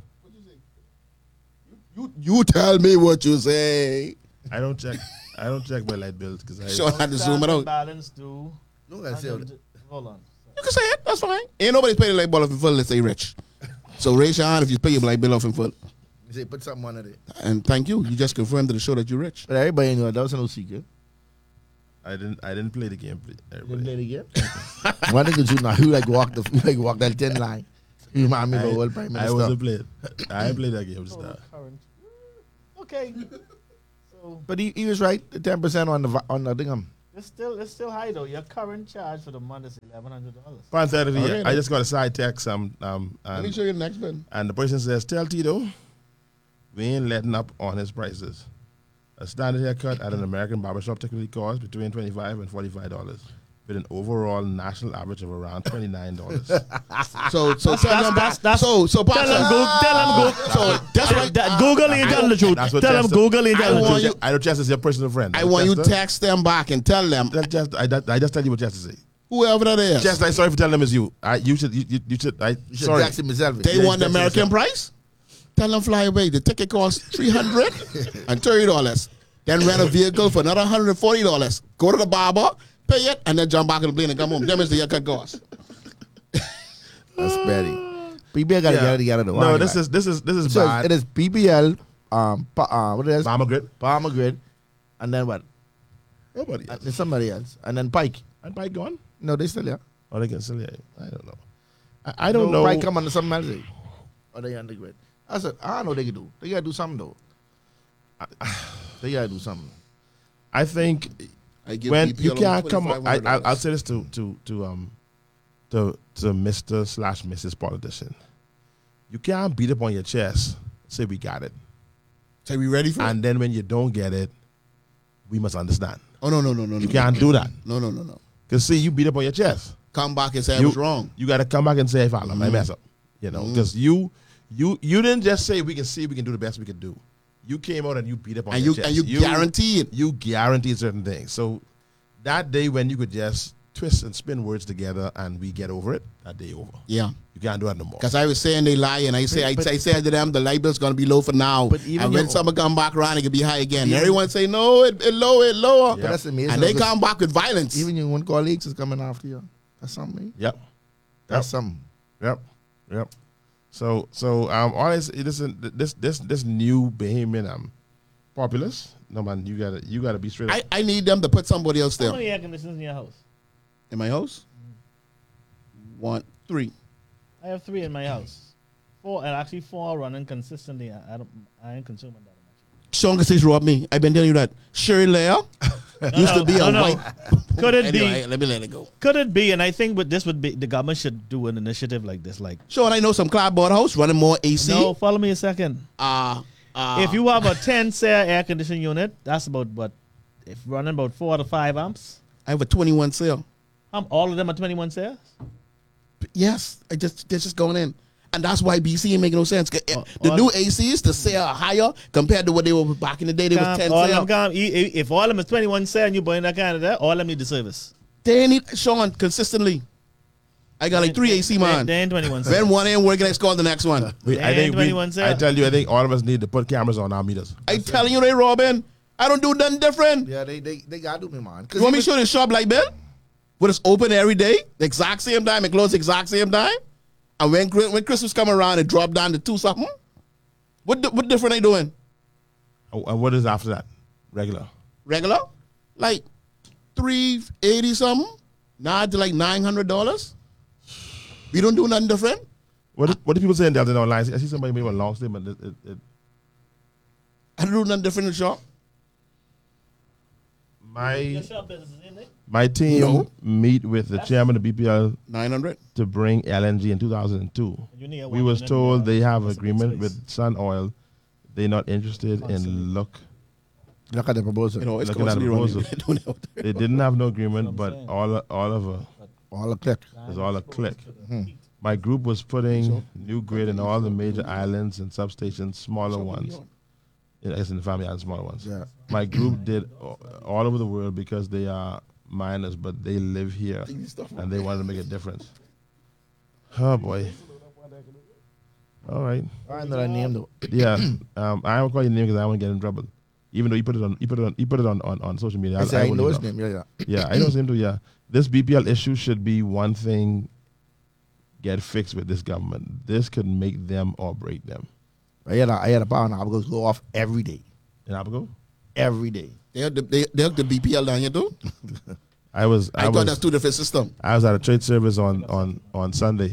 Speaker 3: You tell me what you say.
Speaker 2: I don't check my light bills because I.
Speaker 3: Sure, I had to zoom it out.
Speaker 4: Balance due.
Speaker 1: No, I say
Speaker 4: Hold on.
Speaker 3: You can say it. That's fine. Ain't nobody's paying the light bill off in full unless they rich. So raise your hand if you pay your light bill off in full.
Speaker 1: you say put something under it.
Speaker 3: And thank you. You just confirmed to the show that you're rich.
Speaker 1: But everybody knew that was no secret.
Speaker 2: I didn't play the game. Everybody.
Speaker 1: Play the game. One thing is you know, you like walk that thin line. You remind me of the old prime
Speaker 2: I
Speaker 1: minister.
Speaker 2: wasn't playing. I ain't played that game just now.
Speaker 4: Okay. So
Speaker 1: But he was right. The 10% on the thing.
Speaker 4: It's still high though. Your current charge for the month is $1,100.
Speaker 2: Parenthetically,
Speaker 3: Okay,
Speaker 2: I just got a side text
Speaker 3: Let me
Speaker 2: and,
Speaker 3: show you the next bit.
Speaker 2: and the person says, "Tell Tito, we ain't letting up on his prices. A standard haircut at an American barbershop typically costs between $25 and $45, with an overall national average of around $29."
Speaker 3: So tell them
Speaker 4: that's-
Speaker 3: so
Speaker 4: Tell
Speaker 3: Pastor,
Speaker 4: him Google.
Speaker 3: so that's why
Speaker 4: Google ain't telling the truth.
Speaker 2: That's what
Speaker 4: Tell him
Speaker 2: Chester-
Speaker 4: Google ain't
Speaker 3: I
Speaker 4: telling the
Speaker 3: want
Speaker 4: truth.
Speaker 3: you-
Speaker 2: I know Chester is your personal friend.
Speaker 3: I want you to
Speaker 2: Chester,
Speaker 3: text them back and tell them
Speaker 2: I just tell you what Chester say.
Speaker 3: whoever that is.
Speaker 2: Chester, I'm sorry for telling them it's you. You should.
Speaker 1: You should
Speaker 2: Sorry.
Speaker 1: text him yourself.
Speaker 3: They
Speaker 2: Yeah,
Speaker 3: want the
Speaker 2: that's
Speaker 3: American
Speaker 2: yourself.
Speaker 3: price. Tell them fly away. The ticket costs $330. Then rent a vehicle for another $140. Go to the barber, pay it, and then jump back in the plane and come home. Them is the haircut cost.
Speaker 1: That's Betty. BBL got to get it together though.
Speaker 2: No, this is
Speaker 1: so
Speaker 2: bad.
Speaker 1: it is BBL. What it is?
Speaker 2: Bomber grid.
Speaker 1: Palmer Grid, and then what?
Speaker 2: Nobody.
Speaker 1: And then somebody else, and then Pike.
Speaker 2: And Pike gone?
Speaker 1: No, they still there.
Speaker 2: Or they can still yeah. I don't know. I don't
Speaker 1: No,
Speaker 2: know.
Speaker 1: Pike come under something else. Or they on the grid. I said, I know they can do. They gotta do something though. They gotta do something.
Speaker 2: I think
Speaker 3: I give
Speaker 2: when
Speaker 3: BPL
Speaker 2: you can't come,
Speaker 3: $2,500.
Speaker 2: I'll say this to Mr./Mrs. Politician. You can't beat up on your chest, say we got it,
Speaker 3: Say we ready for it?
Speaker 2: and then when you don't get it, we must understand.
Speaker 3: Oh, no.
Speaker 2: You can't do that.
Speaker 3: No.
Speaker 2: Cause see, you beat up on your chest.
Speaker 3: Come back and say I
Speaker 2: You
Speaker 3: was wrong.
Speaker 2: You got to come back and say, "Father, I mess up." You know, because you didn't just say we can do the best we can do. You came out and you beat up on
Speaker 3: And
Speaker 2: your
Speaker 3: you
Speaker 2: chest.
Speaker 3: and you guaranteed.
Speaker 2: You guaranteed certain things. So that day when you could just twist and spin words together and we get over it, that day over.
Speaker 3: Yeah.
Speaker 2: You can't do that no more.
Speaker 3: Because I was saying they lie, and I said to them the light bill's gonna be low for now.
Speaker 1: But even
Speaker 3: And when
Speaker 1: your-
Speaker 3: summer come back around, it could be high again.
Speaker 1: Even-
Speaker 3: Everyone say no, it lower.
Speaker 2: Yeah.
Speaker 1: But that's amazing.
Speaker 3: And they
Speaker 1: because
Speaker 3: come back with violence.
Speaker 1: even your own colleagues is coming after you. That's something.
Speaker 2: Yep.
Speaker 1: That's something.
Speaker 2: Yep. So all this new Bahamian populace. No man, you gotta be straight up.
Speaker 3: I need them to put somebody else
Speaker 4: How
Speaker 3: there.
Speaker 4: many air conditioners in your house?
Speaker 3: In my house? 1, 3.
Speaker 4: I have 3 in my house. 4 are running consistently. I ain't consuming that much.
Speaker 3: Sean Cassese robbed me. I've been telling you that. Sherry Leah used to be a
Speaker 4: no.
Speaker 3: white.
Speaker 4: Could it
Speaker 3: Anyway,
Speaker 4: be?
Speaker 3: let me let it go.
Speaker 4: Could it be? And I think with this would be the government should do an initiative like this. Like,
Speaker 3: Sean, I know some clapboard house running more AC.
Speaker 4: no, follow me a second. If you have a 10 SAIR air conditioning unit, that's about what? If running about 4 to 5 amps.
Speaker 3: I have a 21 cell.
Speaker 4: All of them are 21 SAIR.
Speaker 3: Yes, they're just going in. And that's why BC ain't making no sense. The
Speaker 4: all-
Speaker 3: new ACs, the sale are higher compared to what they were back in the day. They were 10
Speaker 4: all
Speaker 3: sale.
Speaker 4: them if all of them is 21 SAIR and you buying that kind of that, all of them need the service.
Speaker 3: They need Sean consistently. I got like 3 AC, man.
Speaker 4: They ain't 21 SAIR.
Speaker 3: When one ain't working, I call the next one.
Speaker 2: I think
Speaker 4: 21
Speaker 2: I tell you, I think all of us need to put cameras on our meters.
Speaker 3: I telling you, they Robin. I don't do nothing different.
Speaker 1: Yeah, they gotta do me, man.
Speaker 3: You want me to show the shop like Bill? But it's open every day, the exact same time, and close the exact same time. And when Christmas come around, it drop down to 2 something. What different they doing?
Speaker 2: And what is after that? Regular.
Speaker 3: Regular, like $380 something. Now to like $900. We don't do nothing different.
Speaker 2: What do people say in the other online? I see somebody made a long statement.
Speaker 3: I don't do nothing different in the shop.
Speaker 2: My team
Speaker 3: No.
Speaker 2: meet with the chairman of BPL
Speaker 3: 900.
Speaker 2: to bring LNG in 2002.
Speaker 4: You need a
Speaker 2: We
Speaker 4: 1
Speaker 2: was
Speaker 4: million
Speaker 2: told they have
Speaker 4: space.
Speaker 2: agreement with Sun Oil. They're not interested in
Speaker 1: Look at the proposal.
Speaker 3: You know, it's
Speaker 2: Looking at the
Speaker 3: constantly
Speaker 2: proposal.
Speaker 3: running. Don't know.
Speaker 2: They didn't have no agreement, but
Speaker 4: saying.
Speaker 2: all of
Speaker 1: All the click.
Speaker 2: it's all a click. My group was putting new grid in all the major islands and substations, smaller ones. I guess in the family island, smaller ones.
Speaker 1: Yeah.
Speaker 2: My group did all over the world because they are minors, but they live here and they wanted to make a difference. Oh boy. All right.
Speaker 1: I know that name though.
Speaker 2: Yeah. I won't call your name because I won't get in trouble. Even though you put it on social media.
Speaker 1: I say I
Speaker 2: wouldn't
Speaker 1: know his
Speaker 2: know.
Speaker 1: name. Yeah.
Speaker 2: Yeah, I know him too. Yeah, this BPL issue should be one thing. Get fixed with this government. This could make them or break them.
Speaker 1: I had a power now because go off every day.
Speaker 2: In Abigail,
Speaker 1: Every day.
Speaker 3: They hook the BPL down here too.
Speaker 2: I was
Speaker 3: I thought that's 2 different systems.
Speaker 2: I was at a trade service on Sunday.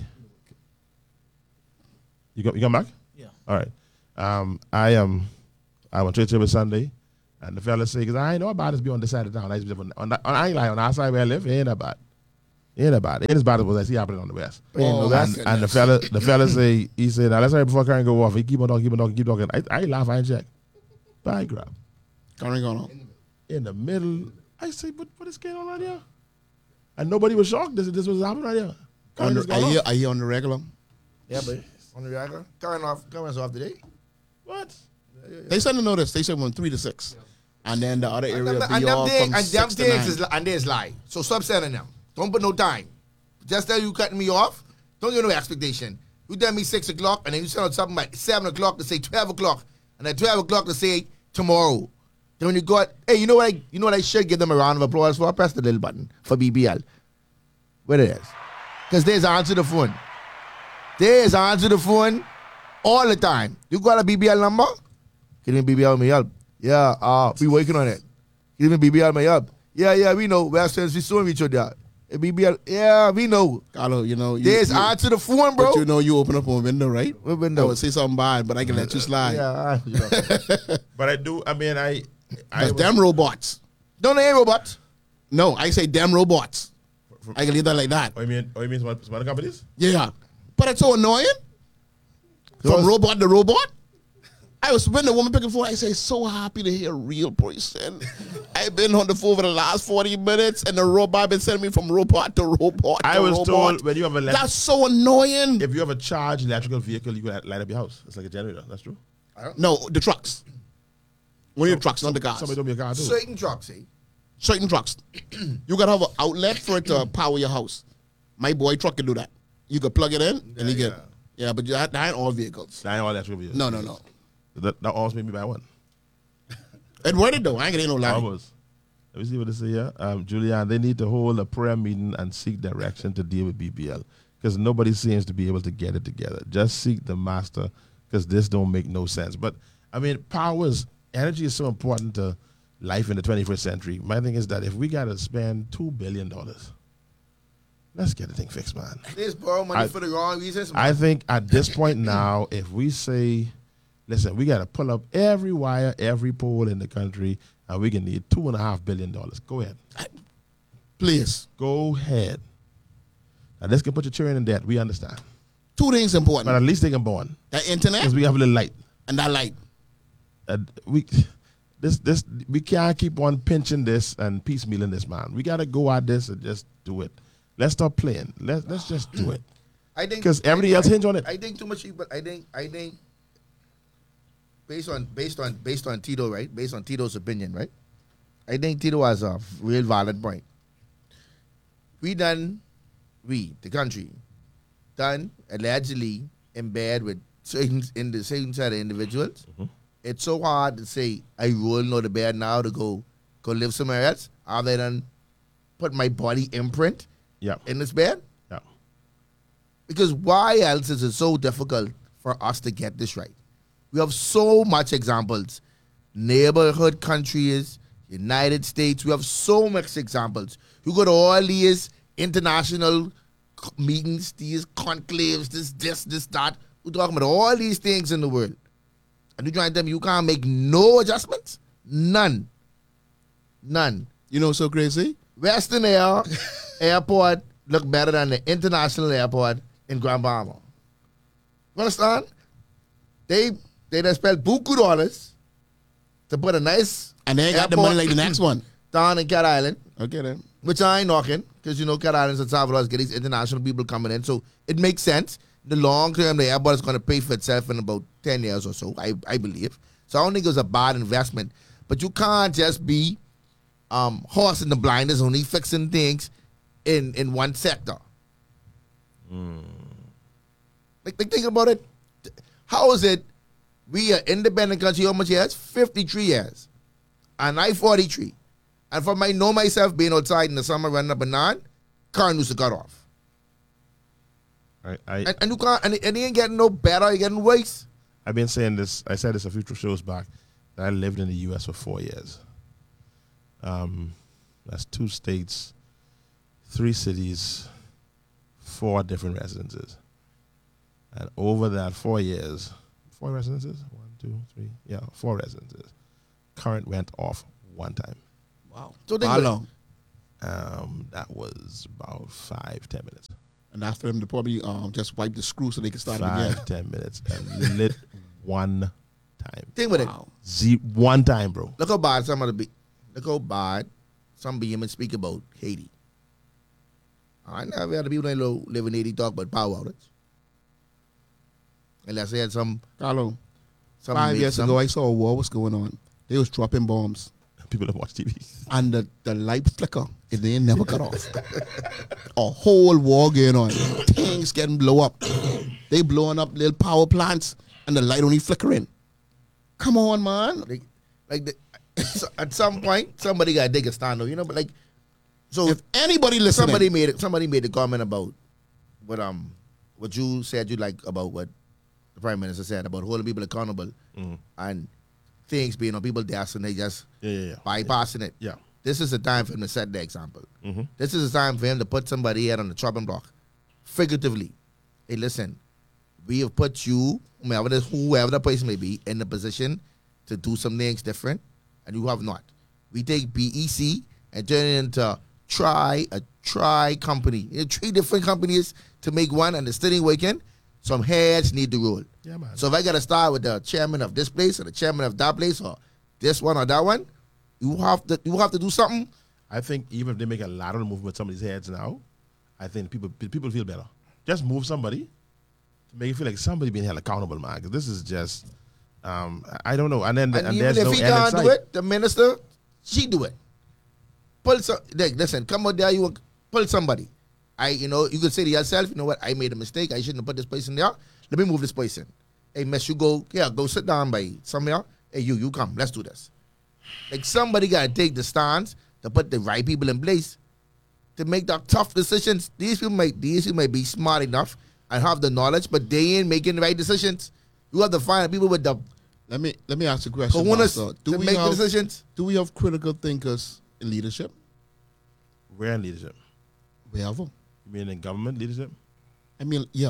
Speaker 2: You come back?
Speaker 4: Yeah.
Speaker 2: All right. I went trade service Sunday, And the fella say, because I ain't know about this be on this side of town. I used to be I ain't like on our side where I live, it ain't that bad. It ain't that bad. It ain't as bad as what I see happening on the west.
Speaker 3: Oh,
Speaker 2: And the fella say, he said, now let's hurry before Karen go off. He keep on talking. I laugh, I ain't check. But I grab.
Speaker 3: Karen going on.
Speaker 2: In the middle, I say, but what is going on right here? And nobody was shocked this was happening right here.
Speaker 3: Are you on the regular?
Speaker 1: Yeah, but on the regular, Karen's off today.
Speaker 2: What?
Speaker 3: They sent a notice. They said from 3 to 6. And then the other area will be
Speaker 1: And
Speaker 3: off from 6 to 9.
Speaker 1: and there's lie. So stop sending them. Don't put no time. Just tell you cutting me off. Don't give no expectation. You tell me 6 o'clock, and then you send out something like 7 o'clock to say 12 o'clock, and at 12 o'clock to say tomorrow. Then when you got, hey, you know what I should give them a round of applause for? Press the little button for BBL. Where it is. Because there's answer the phone. There's answer the phone all the time. You got a BBL number? Give me BBL me help. Yeah, we working on it. Give me BBL me help. Yeah, we know. West friends, we saw each other. BBL, yeah, we know.
Speaker 3: Carlo,
Speaker 1: There's answer the phone, bro.
Speaker 3: But you open up a window, right?
Speaker 1: What window?
Speaker 3: I would say something bad, but I can let you slide.
Speaker 1: Yeah,
Speaker 2: But I
Speaker 3: That's them robots.
Speaker 1: Don't they robots?
Speaker 3: No, I say them robots. I can leave that like that.
Speaker 2: Oh, you mean some other companies?
Speaker 3: Yeah. But it's so annoying. From robot to robot. I was when the woman picking phone, I say, so happy to hear a real person. I've been on the phone for the last 40 minutes, and the robot been sending me from robot to robot.
Speaker 2: I was told when you have
Speaker 3: that's so annoying.
Speaker 2: if you have a charged electrical vehicle, you can light up your house. It's like a generator. That's true.
Speaker 3: No, the trucks. One of your trucks, not the cars.
Speaker 2: Somebody told me a car too.
Speaker 1: Certain trucks, see.
Speaker 3: Certain trucks. You gotta have an outlet for it to power your house. My boy truck can do that. You can plug it in and you get. Yeah, but that ain't all vehicles.
Speaker 2: That ain't all electrical vehicles.
Speaker 3: No.
Speaker 2: That almost made me buy one.
Speaker 3: It worth it though. I ain't getting no lie.
Speaker 2: Almost. Let me see what they say here. Julian, they need to hold a prayer meeting and seek direction to deal with BBL because nobody seems to be able to get it together. Just seek the master because this don't make no sense. But, I mean, energy is so important to life in the 21st century. My thing is that if we got to spend $2 billion, let's get the thing fixed, man.
Speaker 1: Let's borrow money for the wrong reasons.
Speaker 2: I think at this point now, if we say, listen, we got to pull up every wire, every pole in the country, and we can need $2.5 billion. Go ahead.
Speaker 3: Please.
Speaker 2: Go ahead. Now, this can put your children in debt. We understand.
Speaker 3: 2 things important.
Speaker 2: But at least they can born.
Speaker 3: The internet
Speaker 2: Because we have a little light.
Speaker 3: and that light.
Speaker 2: We can't keep on pinching this and piecemealing this, man. We got to go at this and just do it. Let's stop playing. Let's just do it.
Speaker 1: I think
Speaker 2: Because everybody else hinge on it.
Speaker 1: I think too much, but I think based on Tito, right? Based on Tito's opinion, right? I think Tito has a real valid point. The country, done allegedly in bed with certain set of individuals. Mm-hmm. It's so hard to say I rolling out of bed now to go live somewhere else. Other than put my body imprint in this bed.
Speaker 2: Yeah.
Speaker 1: Because why else is it so difficult for us to get this right? We have so much examples. Neighborhood countries, United States, we have so much examples. You go to all these international meetings, these conclaves, this, that. We're talking about all these things in the world. And you're trying to tell me you can't make no adjustments? None.
Speaker 3: You know what's so crazy?
Speaker 1: Western Airport look better than the international airport in Grand Bahama. You understand? They done spent buku dollars to put a nice
Speaker 3: and they ain't got the money like the next one.
Speaker 1: Down in Cat Island.
Speaker 3: Okay then.
Speaker 1: Which I ain't knocking, because Cat Island's and Salvador get these international people coming in. So it makes sense. In the long term, the airport is going to pay for itself in about 10 years or so, I believe. So I don't think it was a bad investment. But you can't just be horse in the blinders, only fixing things in one sector. Like thinking about it, how is it we are independent country how much years? 53 years. And I 43. And from I know myself being outside in the summer running up a banana, current used to cut off. And you can't, and it ain't getting no better, it's getting worse.
Speaker 2: I've been saying this, I said this a few shows back, that I lived in the U.S. for 4 years. That's 2 states, 3 cities, 4 different residences. And over that 4 years, 4 residences? 1, 2, 3, 4 residences. current went off one time.
Speaker 3: Wow.
Speaker 1: So think
Speaker 3: How
Speaker 1: about it.
Speaker 3: long?
Speaker 2: That was about 5-10 minutes.
Speaker 3: And that's for them to probably just wipe the screw so they can start it again.
Speaker 2: 5-10 minutes and lit one time.
Speaker 1: Think with it.
Speaker 3: Wow.
Speaker 2: One time, bro.
Speaker 1: Look how bad some of the look how bad some BM speak about Haiti. I never had the people that live in Haiti talk about power outage. Unless they had some
Speaker 3: Carlo,
Speaker 1: some
Speaker 3: 5
Speaker 1: make
Speaker 3: years
Speaker 1: some-
Speaker 3: ago, I saw a war was going on. They was dropping bombs.
Speaker 2: People that watch TV.
Speaker 3: And the light flicker, and they never cut off. A whole war going on. Things getting blow up. They blowing up little power plants, and the light only flickering. Come on, man.
Speaker 1: so at some point somebody got to take a stand, though, you know. But like, so
Speaker 3: If anybody listening,
Speaker 1: somebody made a comment about what you said you like about what the Prime Minister said about holding people accountable and things being on people desk and they just
Speaker 2: Yeah.
Speaker 1: bypassing it.
Speaker 2: Yeah.
Speaker 1: This is the time for him to set the example. This is the time for him to put somebody head on the chopping block, figuratively. Hey, listen, we have put you, whoever the person may be, in the position to do some things different, and you have not. We take BEC and turn it into a try company. You know, 3 different companies to make one, and it's still ain't working. Some heads need to roll.
Speaker 2: Yeah, man.
Speaker 1: So if I got to start with the chairman of this place or the chairman of that place or this one or that one, you have to do something.
Speaker 2: I think even if they make a lateral movement with somebody's heads now, I think people feel better. Just move somebody to make it feel like somebody being held accountable, man. Because this is just, I don't know. And then
Speaker 1: And
Speaker 2: and
Speaker 1: even
Speaker 2: there's
Speaker 1: if
Speaker 2: no
Speaker 1: he
Speaker 2: end in
Speaker 1: can't do
Speaker 2: sight.
Speaker 1: it, the minister, she do it. Pull some. Like, listen, come out there. You pull somebody. You could say to yourself, you know what? I made a mistake. I shouldn't have put this person there. Let me move this person. Hey, miss, you go sit down by somewhere. Hey, you come. Let's do this. Like somebody got to take the stance to put the right people in place to make the tough decisions. These people might be smart enough and have the knowledge, but they ain't making the right decisions. You have to find people with the
Speaker 3: let me ask you a question.
Speaker 1: cojones
Speaker 3: Master.
Speaker 1: to make the decisions.
Speaker 3: Do we have critical thinkers in leadership?
Speaker 2: Where in leadership?
Speaker 3: Wherever.
Speaker 2: You mean in government leadership?
Speaker 3: I mean, yeah.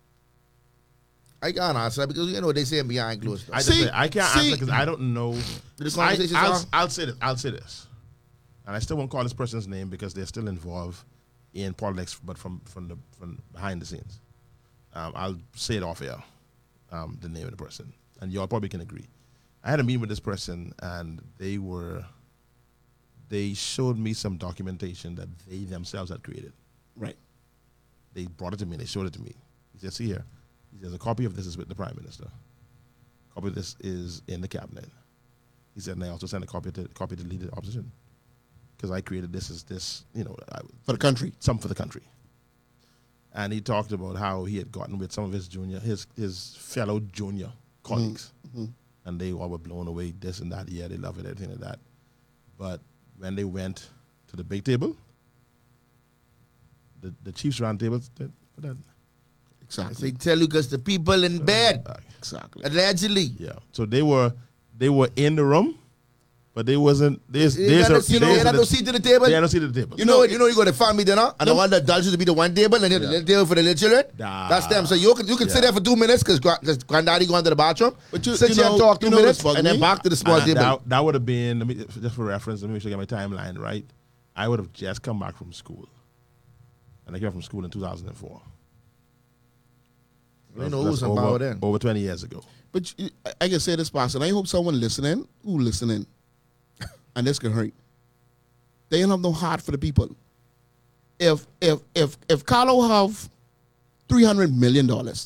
Speaker 1: I can't answer because you know what they say behind closed doors.
Speaker 2: I can't answer because I don't know.
Speaker 1: The conversations
Speaker 2: I'll say this, and I still won't call this person's name because they're still involved in politics, but from behind the scenes. I'll say it off air, the name of the person, and y'all probably can agree. I had a meeting with this person, and they showed me some documentation that they themselves had created.
Speaker 3: Right.
Speaker 2: They brought it to me and they showed it to me. He said, see here. He says, a copy of this is with the Prime Minister. A copy of this is in the cabinet. He said, and I also sent a copy to the leader of the opposition. Because I created this as this,
Speaker 3: For the country.
Speaker 2: something for the country. And he talked about how he had gotten with some of his fellow junior colleagues. And they all were blown away, this and that. Yeah, they love it, everything like that. But when they went to the big table, the Chiefs round table,
Speaker 3: Exactly.
Speaker 1: They tell you because the people in bed,
Speaker 3: Exactly.
Speaker 1: allegedly.
Speaker 2: yeah. So they were in the room, but they wasn't.
Speaker 1: They had no seat to the table.
Speaker 2: They had no seat at the table.
Speaker 1: You know, you go to family dinner, and the one that does to be the one table, and then the little table for the little children.
Speaker 2: Nah.
Speaker 1: That's them. So you can sit there for 2 minutes because granddaddy going to the bathroom.
Speaker 3: But you
Speaker 1: sit here and
Speaker 3: know-
Speaker 1: talk 2
Speaker 3: you know
Speaker 1: minutes,
Speaker 3: what's bugging
Speaker 1: and then
Speaker 3: me?
Speaker 1: back to the small
Speaker 2: And
Speaker 1: table.
Speaker 2: that would have been, just for reference, let me make sure I get my timeline right. I would have just come back from school. And I came back from school in 2004.
Speaker 1: You know who's in power then.
Speaker 2: Over 20 years ago.
Speaker 3: But I can say this, Pastor, and I hope someone listening, and this can hurt, they don't have no heart for the people. If Carlo have $300 million, and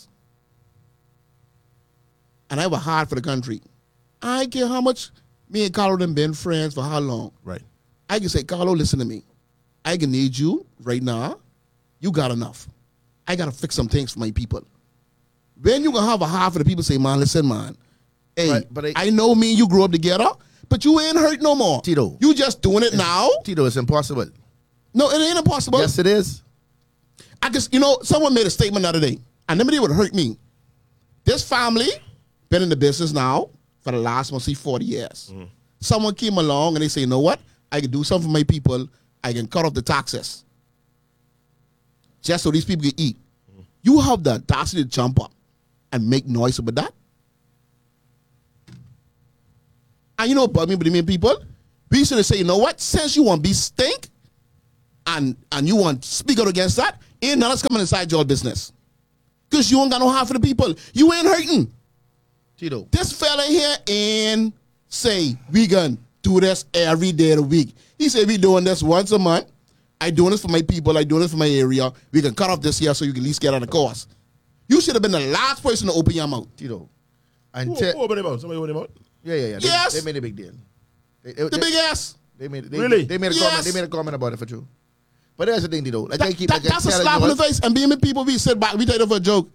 Speaker 3: I have a heart for the country, I don't care how much me and Carlo done been friends for how long.
Speaker 2: Right.
Speaker 3: I can say, Carlo, listen to me. I can need you right now. You got enough. I got to fix some things for my people. Then you going to have a half of the people say, man, listen, man. Hey,
Speaker 1: But
Speaker 3: I know me and you grew up together, but you ain't hurt no more.
Speaker 1: Tito.
Speaker 3: You just doing it now?
Speaker 1: Tito, it's impossible.
Speaker 3: No, it ain't impossible.
Speaker 1: Yes, it is.
Speaker 3: I guess, someone made a statement the other day, and nobody would hurt me. This family been in the business now for the last, 40 years. Someone came along and they say, you know what? I can do something for my people. I can cut off the taxes. Just so these people can eat. You have the audacity to jump up and make noise about that? And you know, but me, the main people, we should say, you know what? Since you want to be stink, and you want to speak out against that, ain't none of us coming inside your business. Because you ain't got no half of the people. You ain't hurting.
Speaker 1: Tito.
Speaker 3: This fella here ain't say, we gonna do this every day of the week. He said, we doing this once a month. I doing this for my people. I doing this for my area. We can cut off this year so you can at least get out of the course. You should have been the last person to open your mouth.
Speaker 1: Tito.
Speaker 2: Who opened him out? Somebody opened him out?
Speaker 1: Yeah.
Speaker 3: Yes.
Speaker 1: They made a big deal.
Speaker 3: The big ass.
Speaker 1: They made
Speaker 2: Really?
Speaker 1: They made a
Speaker 3: Yes.
Speaker 1: comment. They made a comment about it for true. But that's the thing, Tito. Like
Speaker 3: That's a slap in the face. And being with people, we sit back. We take it for a joke.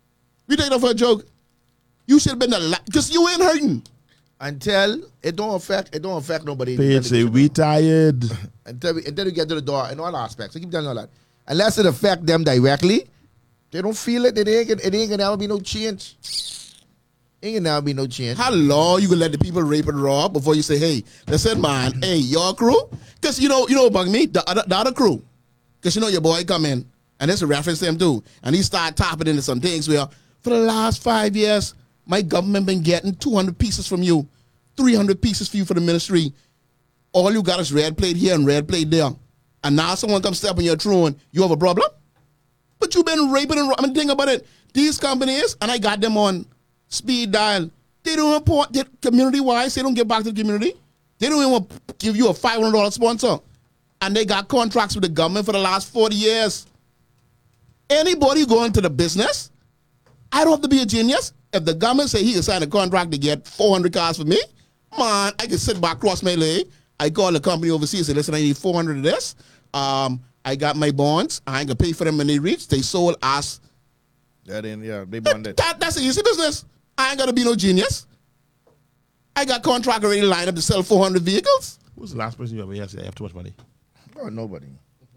Speaker 3: You should have been the last. Because you ain't hurting.
Speaker 1: Until it don't affect nobody.
Speaker 2: Page say, we tired.
Speaker 1: Until we get to the door in all aspects. I keep telling you all that. Unless it affect them directly, they don't feel it. It ain't gonna never be no change. Ain't gonna never be no change.
Speaker 3: How long you gonna let the people rape and rob before you say, hey, listen, man, hey, your crew? Because you know, bug me, the other crew. Because you know your boy come in, and there's a reference to him too, and he start tapping into some things where, for the last 5 years, my government been getting 200 pieces from you, 300 pieces for you for the ministry. All you got is red plate here and red plate there. And now someone comes step on your throne, you have a problem? But you've been raping and robbing. Think about it. These companies, and I got them on speed dial, they don't report community-wise. They don't give back to the community. They don't even give you a $500 sponsor. And they got contracts with the government for the last 40 years. Anybody go into the business, I don't have to be a genius. If the government say he can sign a contract to get 400 cars for me, man, I can sit back, cross my leg. I call the company overseas and say, listen, I need 400 of this. I got my bonds. I ain't going to pay for them when they reach. They sold us.
Speaker 1: They bonded.
Speaker 3: That's an easy business. I ain't got to be no genius. I got contract already lined up to sell 400 vehicles.
Speaker 2: Who's the last person you ever heard say, I have too much money?
Speaker 1: Oh, nobody.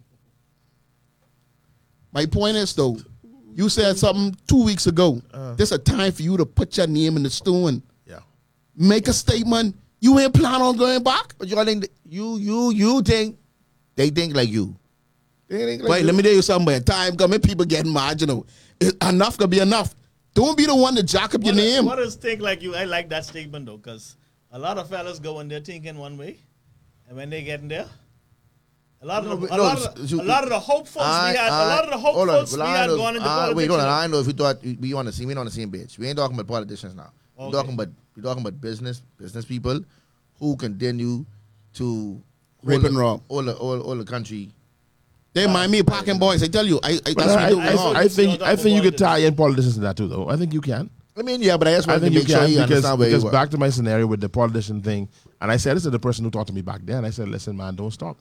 Speaker 3: My point is, though, you said something 2 weeks ago. There's a time for you to put your name in the stone.
Speaker 2: Yeah.
Speaker 3: Make a statement. You ain't plan on going back?
Speaker 1: But you think you think they think like you. They think like
Speaker 3: Wait,
Speaker 1: you.
Speaker 3: let me tell you something. By the time coming, people getting marginal. Enough could be enough. Don't be the one to jack up your name.
Speaker 4: What is think like you? I like that statement though, because a lot of fellas go in there thinking one way, and when they get in there, a lot of the hopefuls we had gone into politics.
Speaker 1: Wait, hold on. I know if you thought we on the same page. We ain't talking about politicians now.
Speaker 4: Okay.
Speaker 1: We're talking about business people who continue to
Speaker 3: Rape and rob.
Speaker 1: all the country.
Speaker 3: They mind me of parking boys. I tell you, that's what
Speaker 2: I
Speaker 3: they do.
Speaker 2: think you could tie in politicians to that too, though. I think you can.
Speaker 1: I mean, yeah, but I just
Speaker 2: I
Speaker 1: want to
Speaker 2: think you
Speaker 1: make sure
Speaker 2: can
Speaker 1: you understand where
Speaker 2: because
Speaker 1: you are.
Speaker 2: back to my scenario with the politician thing, and I said this to the person who talked to me back then. I said, "Listen, man, don't stop.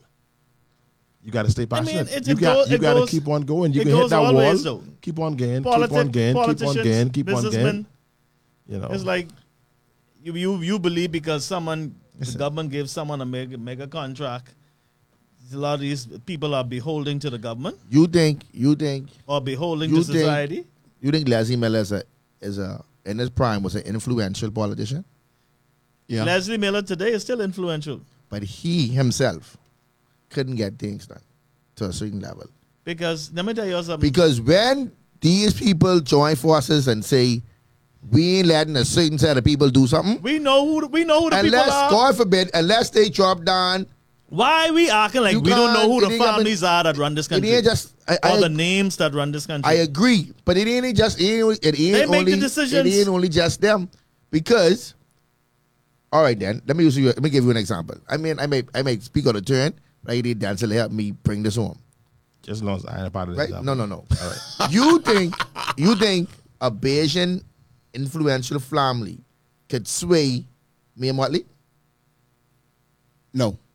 Speaker 2: You got to stay passionate.
Speaker 4: it
Speaker 2: you got to
Speaker 4: goes-
Speaker 2: keep on going. You
Speaker 4: it
Speaker 2: can hit
Speaker 4: goes
Speaker 2: that
Speaker 4: always,
Speaker 2: wall.
Speaker 4: though.
Speaker 2: Keep on going. Keep on going. Keep on going. Keep on going. You know,
Speaker 4: It's like you believe because the government gives someone a mega contract. A lot of these people are beholding to the government
Speaker 1: You think
Speaker 4: or beholding
Speaker 1: You
Speaker 4: to
Speaker 1: think-
Speaker 4: society.
Speaker 1: you think Leslie Miller is a in his prime was an influential politician,
Speaker 3: Yeah.
Speaker 4: Leslie Miller today is still influential
Speaker 1: but he himself couldn't get things done to a certain level.
Speaker 4: because let me tell you something.
Speaker 1: Because when these people join forces and say we ain't letting a certain set of people do something,
Speaker 4: we know who the people
Speaker 1: unless
Speaker 4: are.
Speaker 1: God forbid, unless they drop down,
Speaker 4: Why we acting like
Speaker 1: You
Speaker 4: we don't know
Speaker 1: can't-
Speaker 4: who
Speaker 1: it
Speaker 4: the
Speaker 1: ain't got
Speaker 4: families are that run this
Speaker 1: it
Speaker 4: country?
Speaker 1: ain't just.
Speaker 4: or the names that run this country.
Speaker 1: I agree, but it ain't just. It ain't
Speaker 4: They make
Speaker 1: only.
Speaker 4: the decisions.
Speaker 1: It ain't only just them, because. All right, then let me give you an example. I mean, I may speak on a turn. Right, Denzel help me bring this home.
Speaker 2: just as long as I ain't a part of this.
Speaker 1: Right? No. All right. you think a Bayesian influential family could sway me and Watley?
Speaker 3: No.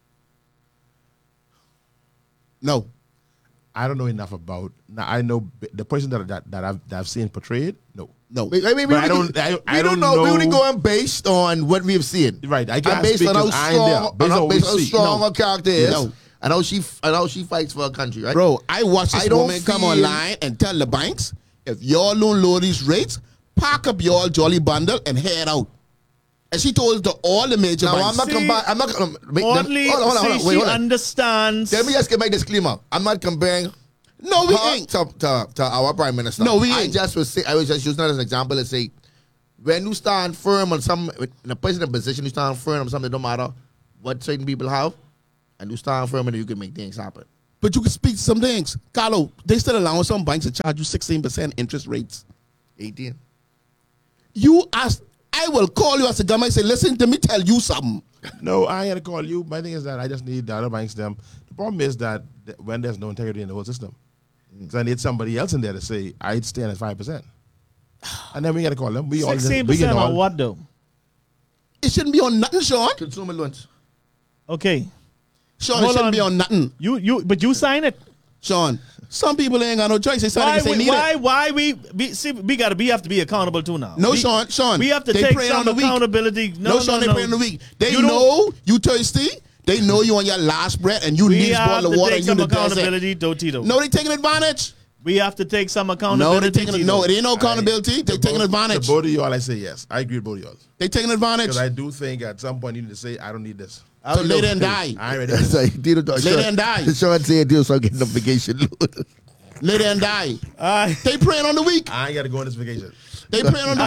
Speaker 2: I don't know enough about. Now I know the person that I've seen portrayed. No.
Speaker 1: I mean, we
Speaker 2: But I
Speaker 1: only-
Speaker 2: don't- I
Speaker 1: we
Speaker 2: don't
Speaker 1: know. We only
Speaker 2: know-
Speaker 1: going based on what we've seen.
Speaker 2: Right, I
Speaker 1: And
Speaker 2: can't
Speaker 1: based
Speaker 2: speak
Speaker 1: on how
Speaker 2: 'cause I ain't there.
Speaker 1: strong,
Speaker 2: Based on what
Speaker 1: based
Speaker 2: we
Speaker 1: on how
Speaker 2: see.
Speaker 1: strong
Speaker 2: No.
Speaker 1: her character is,
Speaker 3: No.
Speaker 1: and how she fights for her country, right?
Speaker 3: Bro, I watched this
Speaker 1: I don't
Speaker 3: woman come
Speaker 1: feel-
Speaker 3: online and tell the banks, if y'all don't lower these rates, pack up y'all jolly bundle and head out. And she told it to all the major
Speaker 1: Now
Speaker 3: banks.
Speaker 1: I'm not gonna make them.
Speaker 4: Only
Speaker 1: Hold on. Wait,
Speaker 4: she
Speaker 1: hold on.
Speaker 4: understands.
Speaker 1: Let me just get my disclaimer. I'm not comparing
Speaker 3: No, we
Speaker 1: her
Speaker 3: ain't.
Speaker 1: to our prime minister.
Speaker 3: No, we
Speaker 1: I
Speaker 3: ain't.
Speaker 1: was just using that as an example and say when you stand firm on some, in a position, you stand firm on something, don't matter what certain people have, and you stand firm and you can make things happen.
Speaker 3: But you can speak to some things. Carlo, they still allowing some banks to charge you 16% interest rates.
Speaker 1: 18.
Speaker 3: You ask, I will call you as a government and say, listen, let me tell you something.
Speaker 2: No, I ain't gonna call you. My thing is that I just need the other banks them. The problem is that when there's no integrity in the whole system, because I need somebody else in there to say I'd stand at 5%, and then we gotta call them. We all
Speaker 4: 16% on what though?
Speaker 3: It shouldn't be on nothing, Sean.
Speaker 1: Consumer loans.
Speaker 4: Okay,
Speaker 3: Sean, it shouldn't be on nothing.
Speaker 4: But you sign it.
Speaker 3: Sean, some people ain't got no choice. They sign it because they need it.
Speaker 4: Why we have to be accountable too now.
Speaker 3: No, Sean,
Speaker 4: we have to
Speaker 3: they
Speaker 4: take
Speaker 3: pray
Speaker 4: some
Speaker 3: on the week.
Speaker 4: accountability.
Speaker 3: No, Sean, they pray on the week. They know you thirsty. They know you on your last breath and you need bottle of water and you
Speaker 4: some
Speaker 3: the desert.
Speaker 4: accountability, Tito.
Speaker 3: No, they taking advantage.
Speaker 4: We have to take some accountability.
Speaker 3: No, it ain't no accountability. They taking advantage.
Speaker 2: The both of y'all, I say yes. I agree with both of y'all.
Speaker 3: They taking advantage.
Speaker 2: Because I do think at some point you need to say, I don't need this.
Speaker 3: So lay there and die.
Speaker 2: I ain't ready.
Speaker 3: Lay there and die.
Speaker 1: Sean said deal so getting a vacation load.
Speaker 3: Lay there and die. They praying on the week.
Speaker 2: I ain't got to go on this vacation.
Speaker 3: They praying on the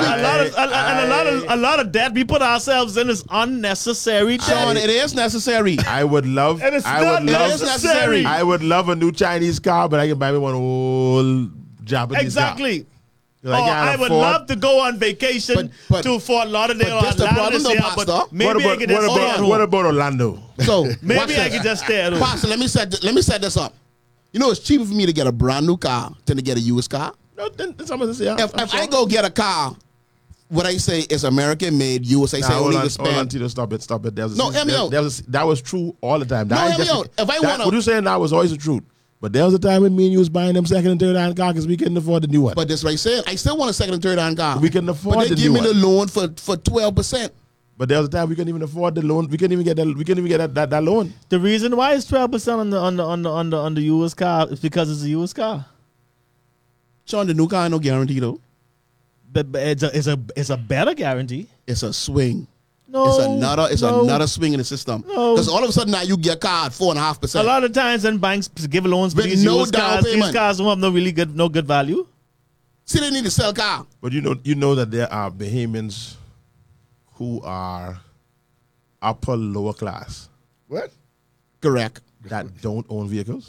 Speaker 3: week.
Speaker 4: A lot of debt we put ourselves in is unnecessary debt.
Speaker 3: Sean, it is necessary.
Speaker 2: I would love.
Speaker 4: And it's
Speaker 2: I
Speaker 4: not
Speaker 2: would love.
Speaker 4: necessary.
Speaker 2: I would love a new Chinese car, but I can buy me one old Japanese
Speaker 4: Exactly.
Speaker 2: car.
Speaker 4: I would love to go on vacation to Fort Lauderdale or
Speaker 3: that's the problem,
Speaker 4: Atlantis,
Speaker 3: though, Pastor.
Speaker 4: but maybe I could just stay at home.
Speaker 2: What about Orlando?
Speaker 3: So
Speaker 4: Maybe I could just stay at home.
Speaker 3: Pastor, let me set this up. You know, it's cheaper for me to get a brand new car than to get a used car.
Speaker 2: No, then someone say,
Speaker 3: If I go get a car, what I say is American made, US, I say only to spend.
Speaker 2: Tito, stop it.
Speaker 3: No, hear me out.
Speaker 2: That was true all the time.
Speaker 3: No, hear me out. If I wanna-
Speaker 2: what you saying now was always the truth. But there was a time when me and you was buying them second and third hand cars because we couldn't afford the new one.
Speaker 3: But that's what I said. I still want a second and third hand car.
Speaker 2: We couldn't afford
Speaker 3: But they
Speaker 2: the
Speaker 3: give
Speaker 2: new
Speaker 3: me the
Speaker 2: one.
Speaker 3: loan for 12%.
Speaker 2: But there was a time we couldn't even afford the loan. We couldn't even get that loan.
Speaker 4: The reason why it's 12% on the used car is because it's a used car.
Speaker 3: Sean, the new car ain't no guarantee though.
Speaker 4: But it's a better guarantee.
Speaker 3: It's a swing.
Speaker 4: No,
Speaker 3: It's another swing in the system. Because all of a sudden now you get a car at 4.5%.
Speaker 4: A lot of times when banks give loans for
Speaker 3: With
Speaker 4: these
Speaker 3: no
Speaker 4: used
Speaker 3: down
Speaker 4: cars,
Speaker 3: payment.
Speaker 4: these cars don't have no good value.
Speaker 3: See, they need to sell car.
Speaker 2: But you know that there are Bahamians who are upper lower class
Speaker 1: What?
Speaker 3: Correct.
Speaker 2: that don't own vehicles.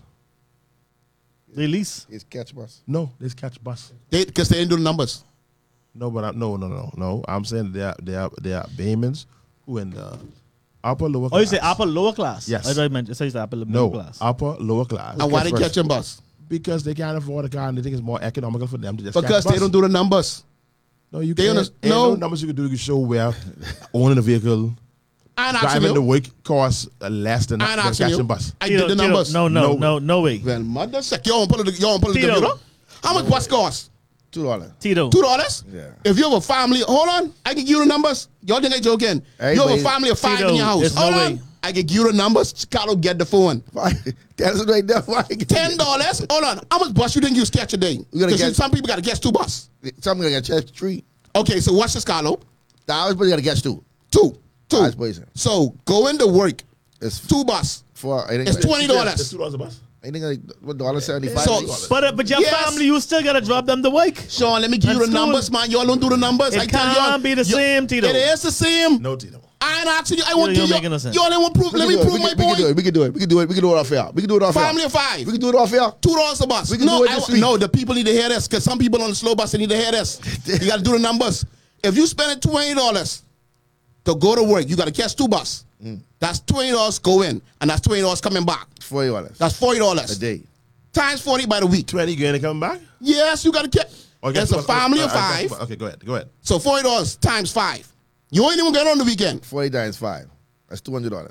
Speaker 4: They lease.
Speaker 1: It's catch bus.
Speaker 2: No, they catch bus.
Speaker 3: Because they ain't doing numbers.
Speaker 2: No, but no. I'm saying there are Bahamians who in the upper lower class.
Speaker 4: Oh, you say upper lower class?
Speaker 2: Yes.
Speaker 4: I thought you meant you said upper middle
Speaker 2: No,
Speaker 4: class.
Speaker 2: upper lower class.
Speaker 3: And why they catching bus?
Speaker 2: Because they can't afford a car and they think it's more economical for them to just
Speaker 3: Because
Speaker 2: catch
Speaker 3: they
Speaker 2: bus.
Speaker 3: don't do the numbers.
Speaker 2: No, you
Speaker 3: they
Speaker 2: can't.
Speaker 3: don't-
Speaker 2: Ain't
Speaker 3: no.
Speaker 2: no numbers you can do. You can show where owning a vehicle,
Speaker 3: I'm asking
Speaker 2: driving the
Speaker 3: you.
Speaker 2: week costs less than
Speaker 3: I'm asking
Speaker 2: catching
Speaker 3: you.
Speaker 2: bus.
Speaker 3: I did the numbers.
Speaker 4: No way.
Speaker 3: Well, mother sec. You don't pull it
Speaker 4: Tito.
Speaker 3: together. How much bus cost?
Speaker 1: $2.
Speaker 4: Tito.
Speaker 3: $2?
Speaker 1: Yeah.
Speaker 3: If you have a family, hold on. I can give you the numbers. Y'all think I joking?
Speaker 1: Hey,
Speaker 3: you have
Speaker 1: wait.
Speaker 3: a family of 5
Speaker 4: Tito,
Speaker 3: in your house.
Speaker 4: there's no
Speaker 3: Hold
Speaker 4: way.
Speaker 3: on. I can give you the numbers. Chicago, get the phone.
Speaker 1: That's right there.
Speaker 3: $10. Hold on. How much bus you think you catch a day?
Speaker 1: You gotta
Speaker 3: 'Cause
Speaker 1: get-
Speaker 3: some people got to guess 2 bus.
Speaker 1: Some gonna get check 3.
Speaker 3: Okay, so what's this, Carlo?
Speaker 1: $1, but you gotta guess 2.
Speaker 3: 2.
Speaker 1: That's poison.
Speaker 3: So go into work.
Speaker 1: It's
Speaker 3: 2 bus.
Speaker 1: for. I think
Speaker 3: It's
Speaker 2: It's
Speaker 3: $20.
Speaker 2: $2 a bus.
Speaker 1: I think like what $1.75.
Speaker 3: So-
Speaker 4: But your
Speaker 3: Yes.
Speaker 4: family, you still gotta drop them to work.
Speaker 3: Sean, let me give you
Speaker 4: That's
Speaker 3: the
Speaker 4: cool.
Speaker 3: numbers, man. Y'all don't do the numbers.
Speaker 4: It
Speaker 3: I tell y'all.
Speaker 4: can't be the same, Tito.
Speaker 3: It is the same.
Speaker 2: No, Tito.
Speaker 3: I ain't asking you. I want to
Speaker 4: You're
Speaker 3: you.
Speaker 4: making no sense.
Speaker 3: Y'all ain't want proof. Let me prove my
Speaker 1: We can do
Speaker 3: point.
Speaker 1: it. We can do it. We can do it. We can do it off air. We can do it off air.
Speaker 3: Family of 5.
Speaker 1: We can do it off air.
Speaker 3: $2 a bus.
Speaker 1: We can
Speaker 3: no,
Speaker 1: do it this week.
Speaker 3: no, the people need to hear this because some people on the slow bus they need to hear this. You got to do the numbers. If you spend $20 to go to work, you got to catch 2 bus. That's $20 go in, and that's $20 coming back.
Speaker 1: $40
Speaker 3: That's $40
Speaker 1: a day.
Speaker 3: times 40 by the week.
Speaker 2: 20 grand to come back?
Speaker 3: Yes, you got to catch.
Speaker 2: Okay,
Speaker 3: It's a family of 5,
Speaker 2: Okay, go ahead.
Speaker 3: so $40 times 5. You ain't even get on the weekend.
Speaker 1: 40 times 5. That's $200.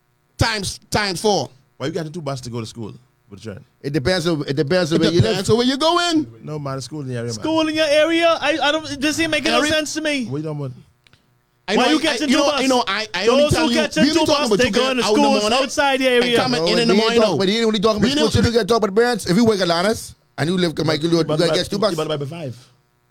Speaker 3: Times 4.
Speaker 2: Why you got the 2 buses to go to school with the train?
Speaker 1: It depends on where you live.
Speaker 3: Depends on where you going.
Speaker 2: No, man, the school in the area, man.
Speaker 4: School in your area, I don't. This ain't making no
Speaker 3: Every-
Speaker 4: sense to me.
Speaker 2: What you talking about?
Speaker 4: Why you catching 2 bus?
Speaker 3: I only
Speaker 4: Those
Speaker 3: tell
Speaker 4: who
Speaker 3: you,
Speaker 4: catching
Speaker 3: we be
Speaker 4: 2
Speaker 3: talking
Speaker 4: bus,
Speaker 3: about
Speaker 4: they
Speaker 3: you
Speaker 4: going to
Speaker 3: get out in the
Speaker 4: schools
Speaker 3: morning
Speaker 4: outside the area.
Speaker 3: and coming in the morning.
Speaker 1: But he ain't only talking about
Speaker 3: We
Speaker 1: school.
Speaker 3: ain't-
Speaker 1: You got to talk about parents. If you work at Lannis and you live, Mike, you got to get 2 bucks.
Speaker 2: You buy 5.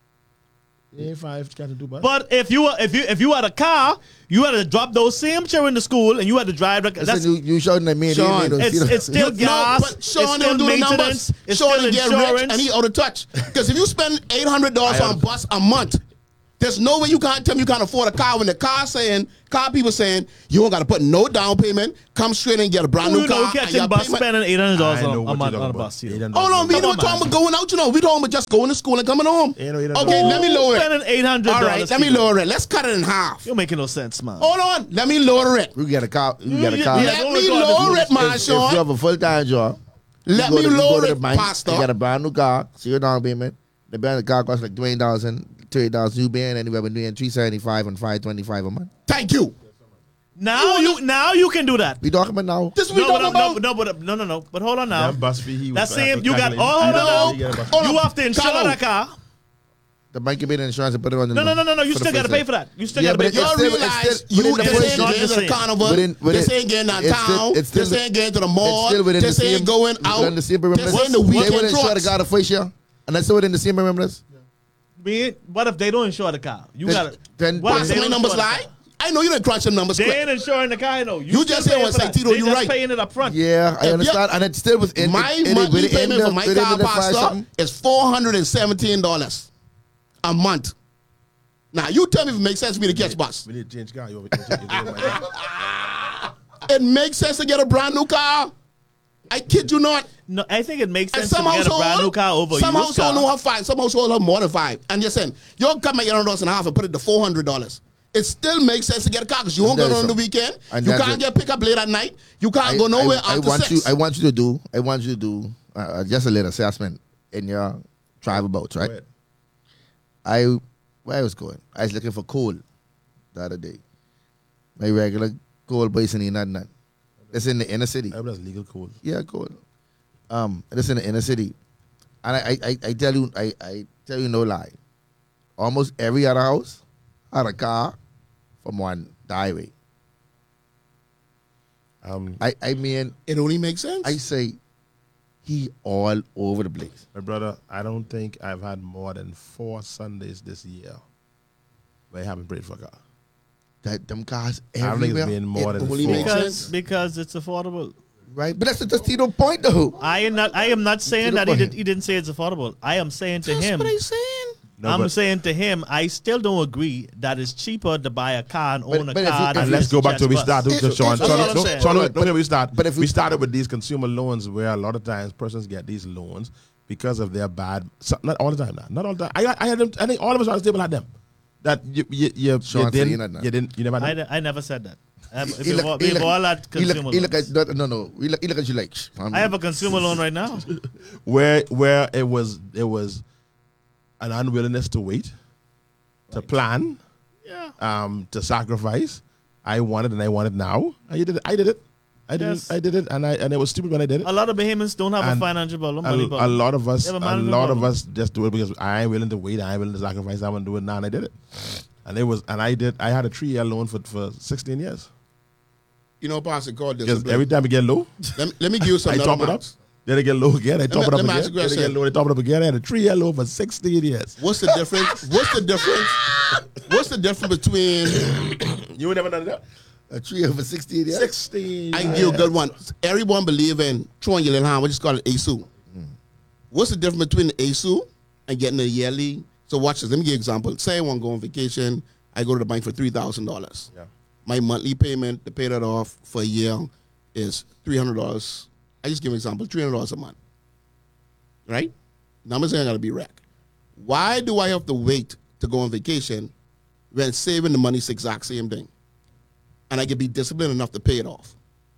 Speaker 2: You ain't 5, you got to 2 buses.
Speaker 4: But if you had a car, you had to drop those same children to school, and you had to drive. That's
Speaker 1: Listen, you shouting at me.
Speaker 3: Sean,
Speaker 4: it's still gas.
Speaker 3: But Sean
Speaker 4: it's still
Speaker 3: don't do the
Speaker 4: maintenance.
Speaker 3: numbers.
Speaker 4: It's
Speaker 3: Sean
Speaker 4: still
Speaker 3: get rich
Speaker 4: insurance.
Speaker 3: and he out of touch. Because if you spend $800 on bus a month, There's no way you can't tell me you can't afford a car when the car people saying you don't got to put no down payment. Come straight and get a brand new car.
Speaker 4: You catching bus spending $800 a month on a bus.
Speaker 3: Hold on, we don't talking about going out. We talking about just going to school and coming home. Okay, let me lower it.
Speaker 4: Spending $800.
Speaker 3: All right, let me lower it. Let's cut it in half.
Speaker 4: You're making no sense, man.
Speaker 3: Hold on, let me lower it.
Speaker 1: You get a car.
Speaker 3: Let me lower it, man, Sean.
Speaker 1: If you have a full-time job,
Speaker 3: let me lower it, Pastor.
Speaker 1: You got a brand new car, so your down payment. The brand new car costs like $20,000, $30,000. You paying anywhere between $375 and $525 a month.
Speaker 3: Thank you.
Speaker 4: Now you can do that.
Speaker 1: We talking about now.
Speaker 3: This we talking about.
Speaker 4: No. But hold on now.
Speaker 2: That bus fee.
Speaker 4: That's saying you got. You have to insure the car.
Speaker 1: The bank can pay the insurance and put it on the.
Speaker 4: No. You still got to pay for that. You still got to pay for
Speaker 3: that. You realize this ain't carnival. This ain't getting out town. This ain't getting to the mall. This ain't going out. This ain't the weekend.
Speaker 1: They would insure the car the first year, and that's within the same remembrance.
Speaker 4: What if they don't insure the car? You got
Speaker 3: then. What if my numbers lie? I know you didn't crunch them numbers.
Speaker 4: They ain't insuring the car. I know.
Speaker 3: You just say what say Tito. You right.
Speaker 4: Paying it up front.
Speaker 1: Yeah, I understand, and it's still within.
Speaker 3: My monthly payment for my car, Pastor, is $417 a month. Now you tell me if it makes sense for me to catch bus.
Speaker 2: We need to change car.
Speaker 3: It makes sense to get a brand new car. I kid you not.
Speaker 4: No, I think it makes sense to get a brand new car over
Speaker 3: some household know have five. Some household have more than five. And you're saying you'll cut my $800.50 and put it to $400. It still makes sense to get a car because you won't go on the weekend. You can't get pick up late at night. You can't go nowhere after 6.
Speaker 1: I want you to do just a little assessment in your travel boats, right? Where I was going, I was looking for coal the other day. My regular coal base in none. It's in the inner city.
Speaker 2: That's legal coal.
Speaker 1: Yeah, coal. It's in the inner city, and I tell you no lie. Almost every other house had a car from one highway. I mean,
Speaker 3: it only makes sense.
Speaker 1: I say he all over the place.
Speaker 2: My brother, I don't think I've had more than 4 Sundays this year where I haven't prayed for a car.
Speaker 1: That them cars
Speaker 2: everywhere. I think it's been more than 4.
Speaker 4: Because it's affordable.
Speaker 1: Right, but that's the point though.
Speaker 4: I am not saying that he didn't say it's affordable. I am saying to him.
Speaker 3: That's what I'm saying.
Speaker 4: I'm saying to him, I still don't agree that it's cheaper to buy a car and own a car.
Speaker 2: And let's go back to where we started, Sean. We start.
Speaker 1: But if
Speaker 2: we started with these consumer loans, where a lot of times persons get these loans because of their bad. Not all the time. Not all the time. I had them. I think all of us on the table had them. That you never.
Speaker 4: I never said that. We've all had consumer loans.
Speaker 1: We look at you like.
Speaker 4: I have a consumer loan right now.
Speaker 2: Where it was an unwillingness to wait, to plan, to sacrifice. I wanted now. I did it. I did it, and it was stupid when I did it.
Speaker 4: A lot of Bahamians don't have a financial problem.
Speaker 2: A lot of us just do it because I ain't willing to wait. I ain't willing to sacrifice. I want to do it now, and I did it. And I had a 3-year loan for 16 years.
Speaker 3: You know, Pastor, God,
Speaker 2: because every time it get low,
Speaker 3: let me give you some.
Speaker 2: I top it up. Then I get low again. I top it up again.
Speaker 3: Then
Speaker 2: I get low. I top it up again. I had a 3-year loan for 16 years.
Speaker 3: What's the difference? What's the difference between?
Speaker 2: You would never done that.
Speaker 1: A 3 over 16 years.
Speaker 2: 16.
Speaker 3: I can give you a good one. Everyone believe in throwing your little hand. We just call it ASU. What's the difference between the ASU and getting a yearly? So watch this. Let me give you an example. Say I want to go on vacation. I go to the bank for $3,000. Yeah. My monthly payment to pay that off for a year is $300. I just give an example, $300 a month. Right? Now I'm saying I got to be wrecked. Why do I have to wait to go on vacation when saving the money is the exact same thing? And I can be disciplined enough to pay it off.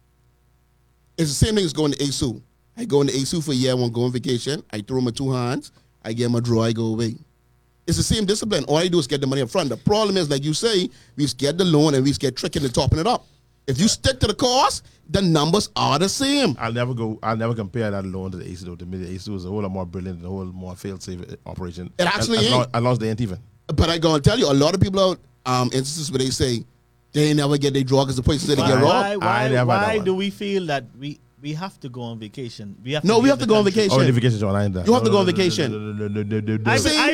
Speaker 3: It's the same thing as going to ASU. I go into ASU for a year, I want to go on vacation. I throw my 2 hands. I get my draw, I go away. It's the same discipline. All I do is get the money up front. The problem is, like you say, we just get the loan and we just get tricking and topping it up. If you stick to the cost, the numbers are the same.
Speaker 2: I'll never compare that loan to the ASU though. To me, the ASU is a whole lot more brilliant, a whole more fail-safe operation.
Speaker 3: It actually ain't.
Speaker 2: I lost the ain't even.
Speaker 3: But I gonna tell you, a lot of people out instances where they say they never get their draw because the places they get robbed.
Speaker 4: Why do we feel that we have to go on vacation? We have to
Speaker 3: go on vacation.
Speaker 2: Oh, the vacation on. I ain't that.
Speaker 3: You have to go on vacation.
Speaker 4: I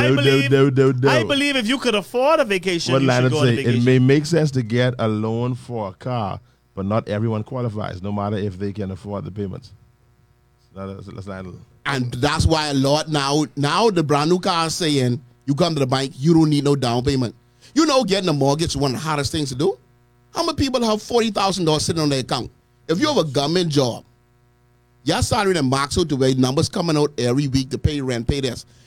Speaker 4: believe if you could afford a vacation, you should go on vacation.
Speaker 2: It may make sense to get a loan for a car, but not everyone qualifies, no matter if they can afford the payments.
Speaker 3: And that's why a lot now the brand new car is saying You come to the bank, you don't need no down payment. You know, getting a mortgage is one of the hardest things to do. How many people have $40,000 sitting on their account? If you have a government job, your salary then marks out the way numbers coming out every week to pay rent, pay this.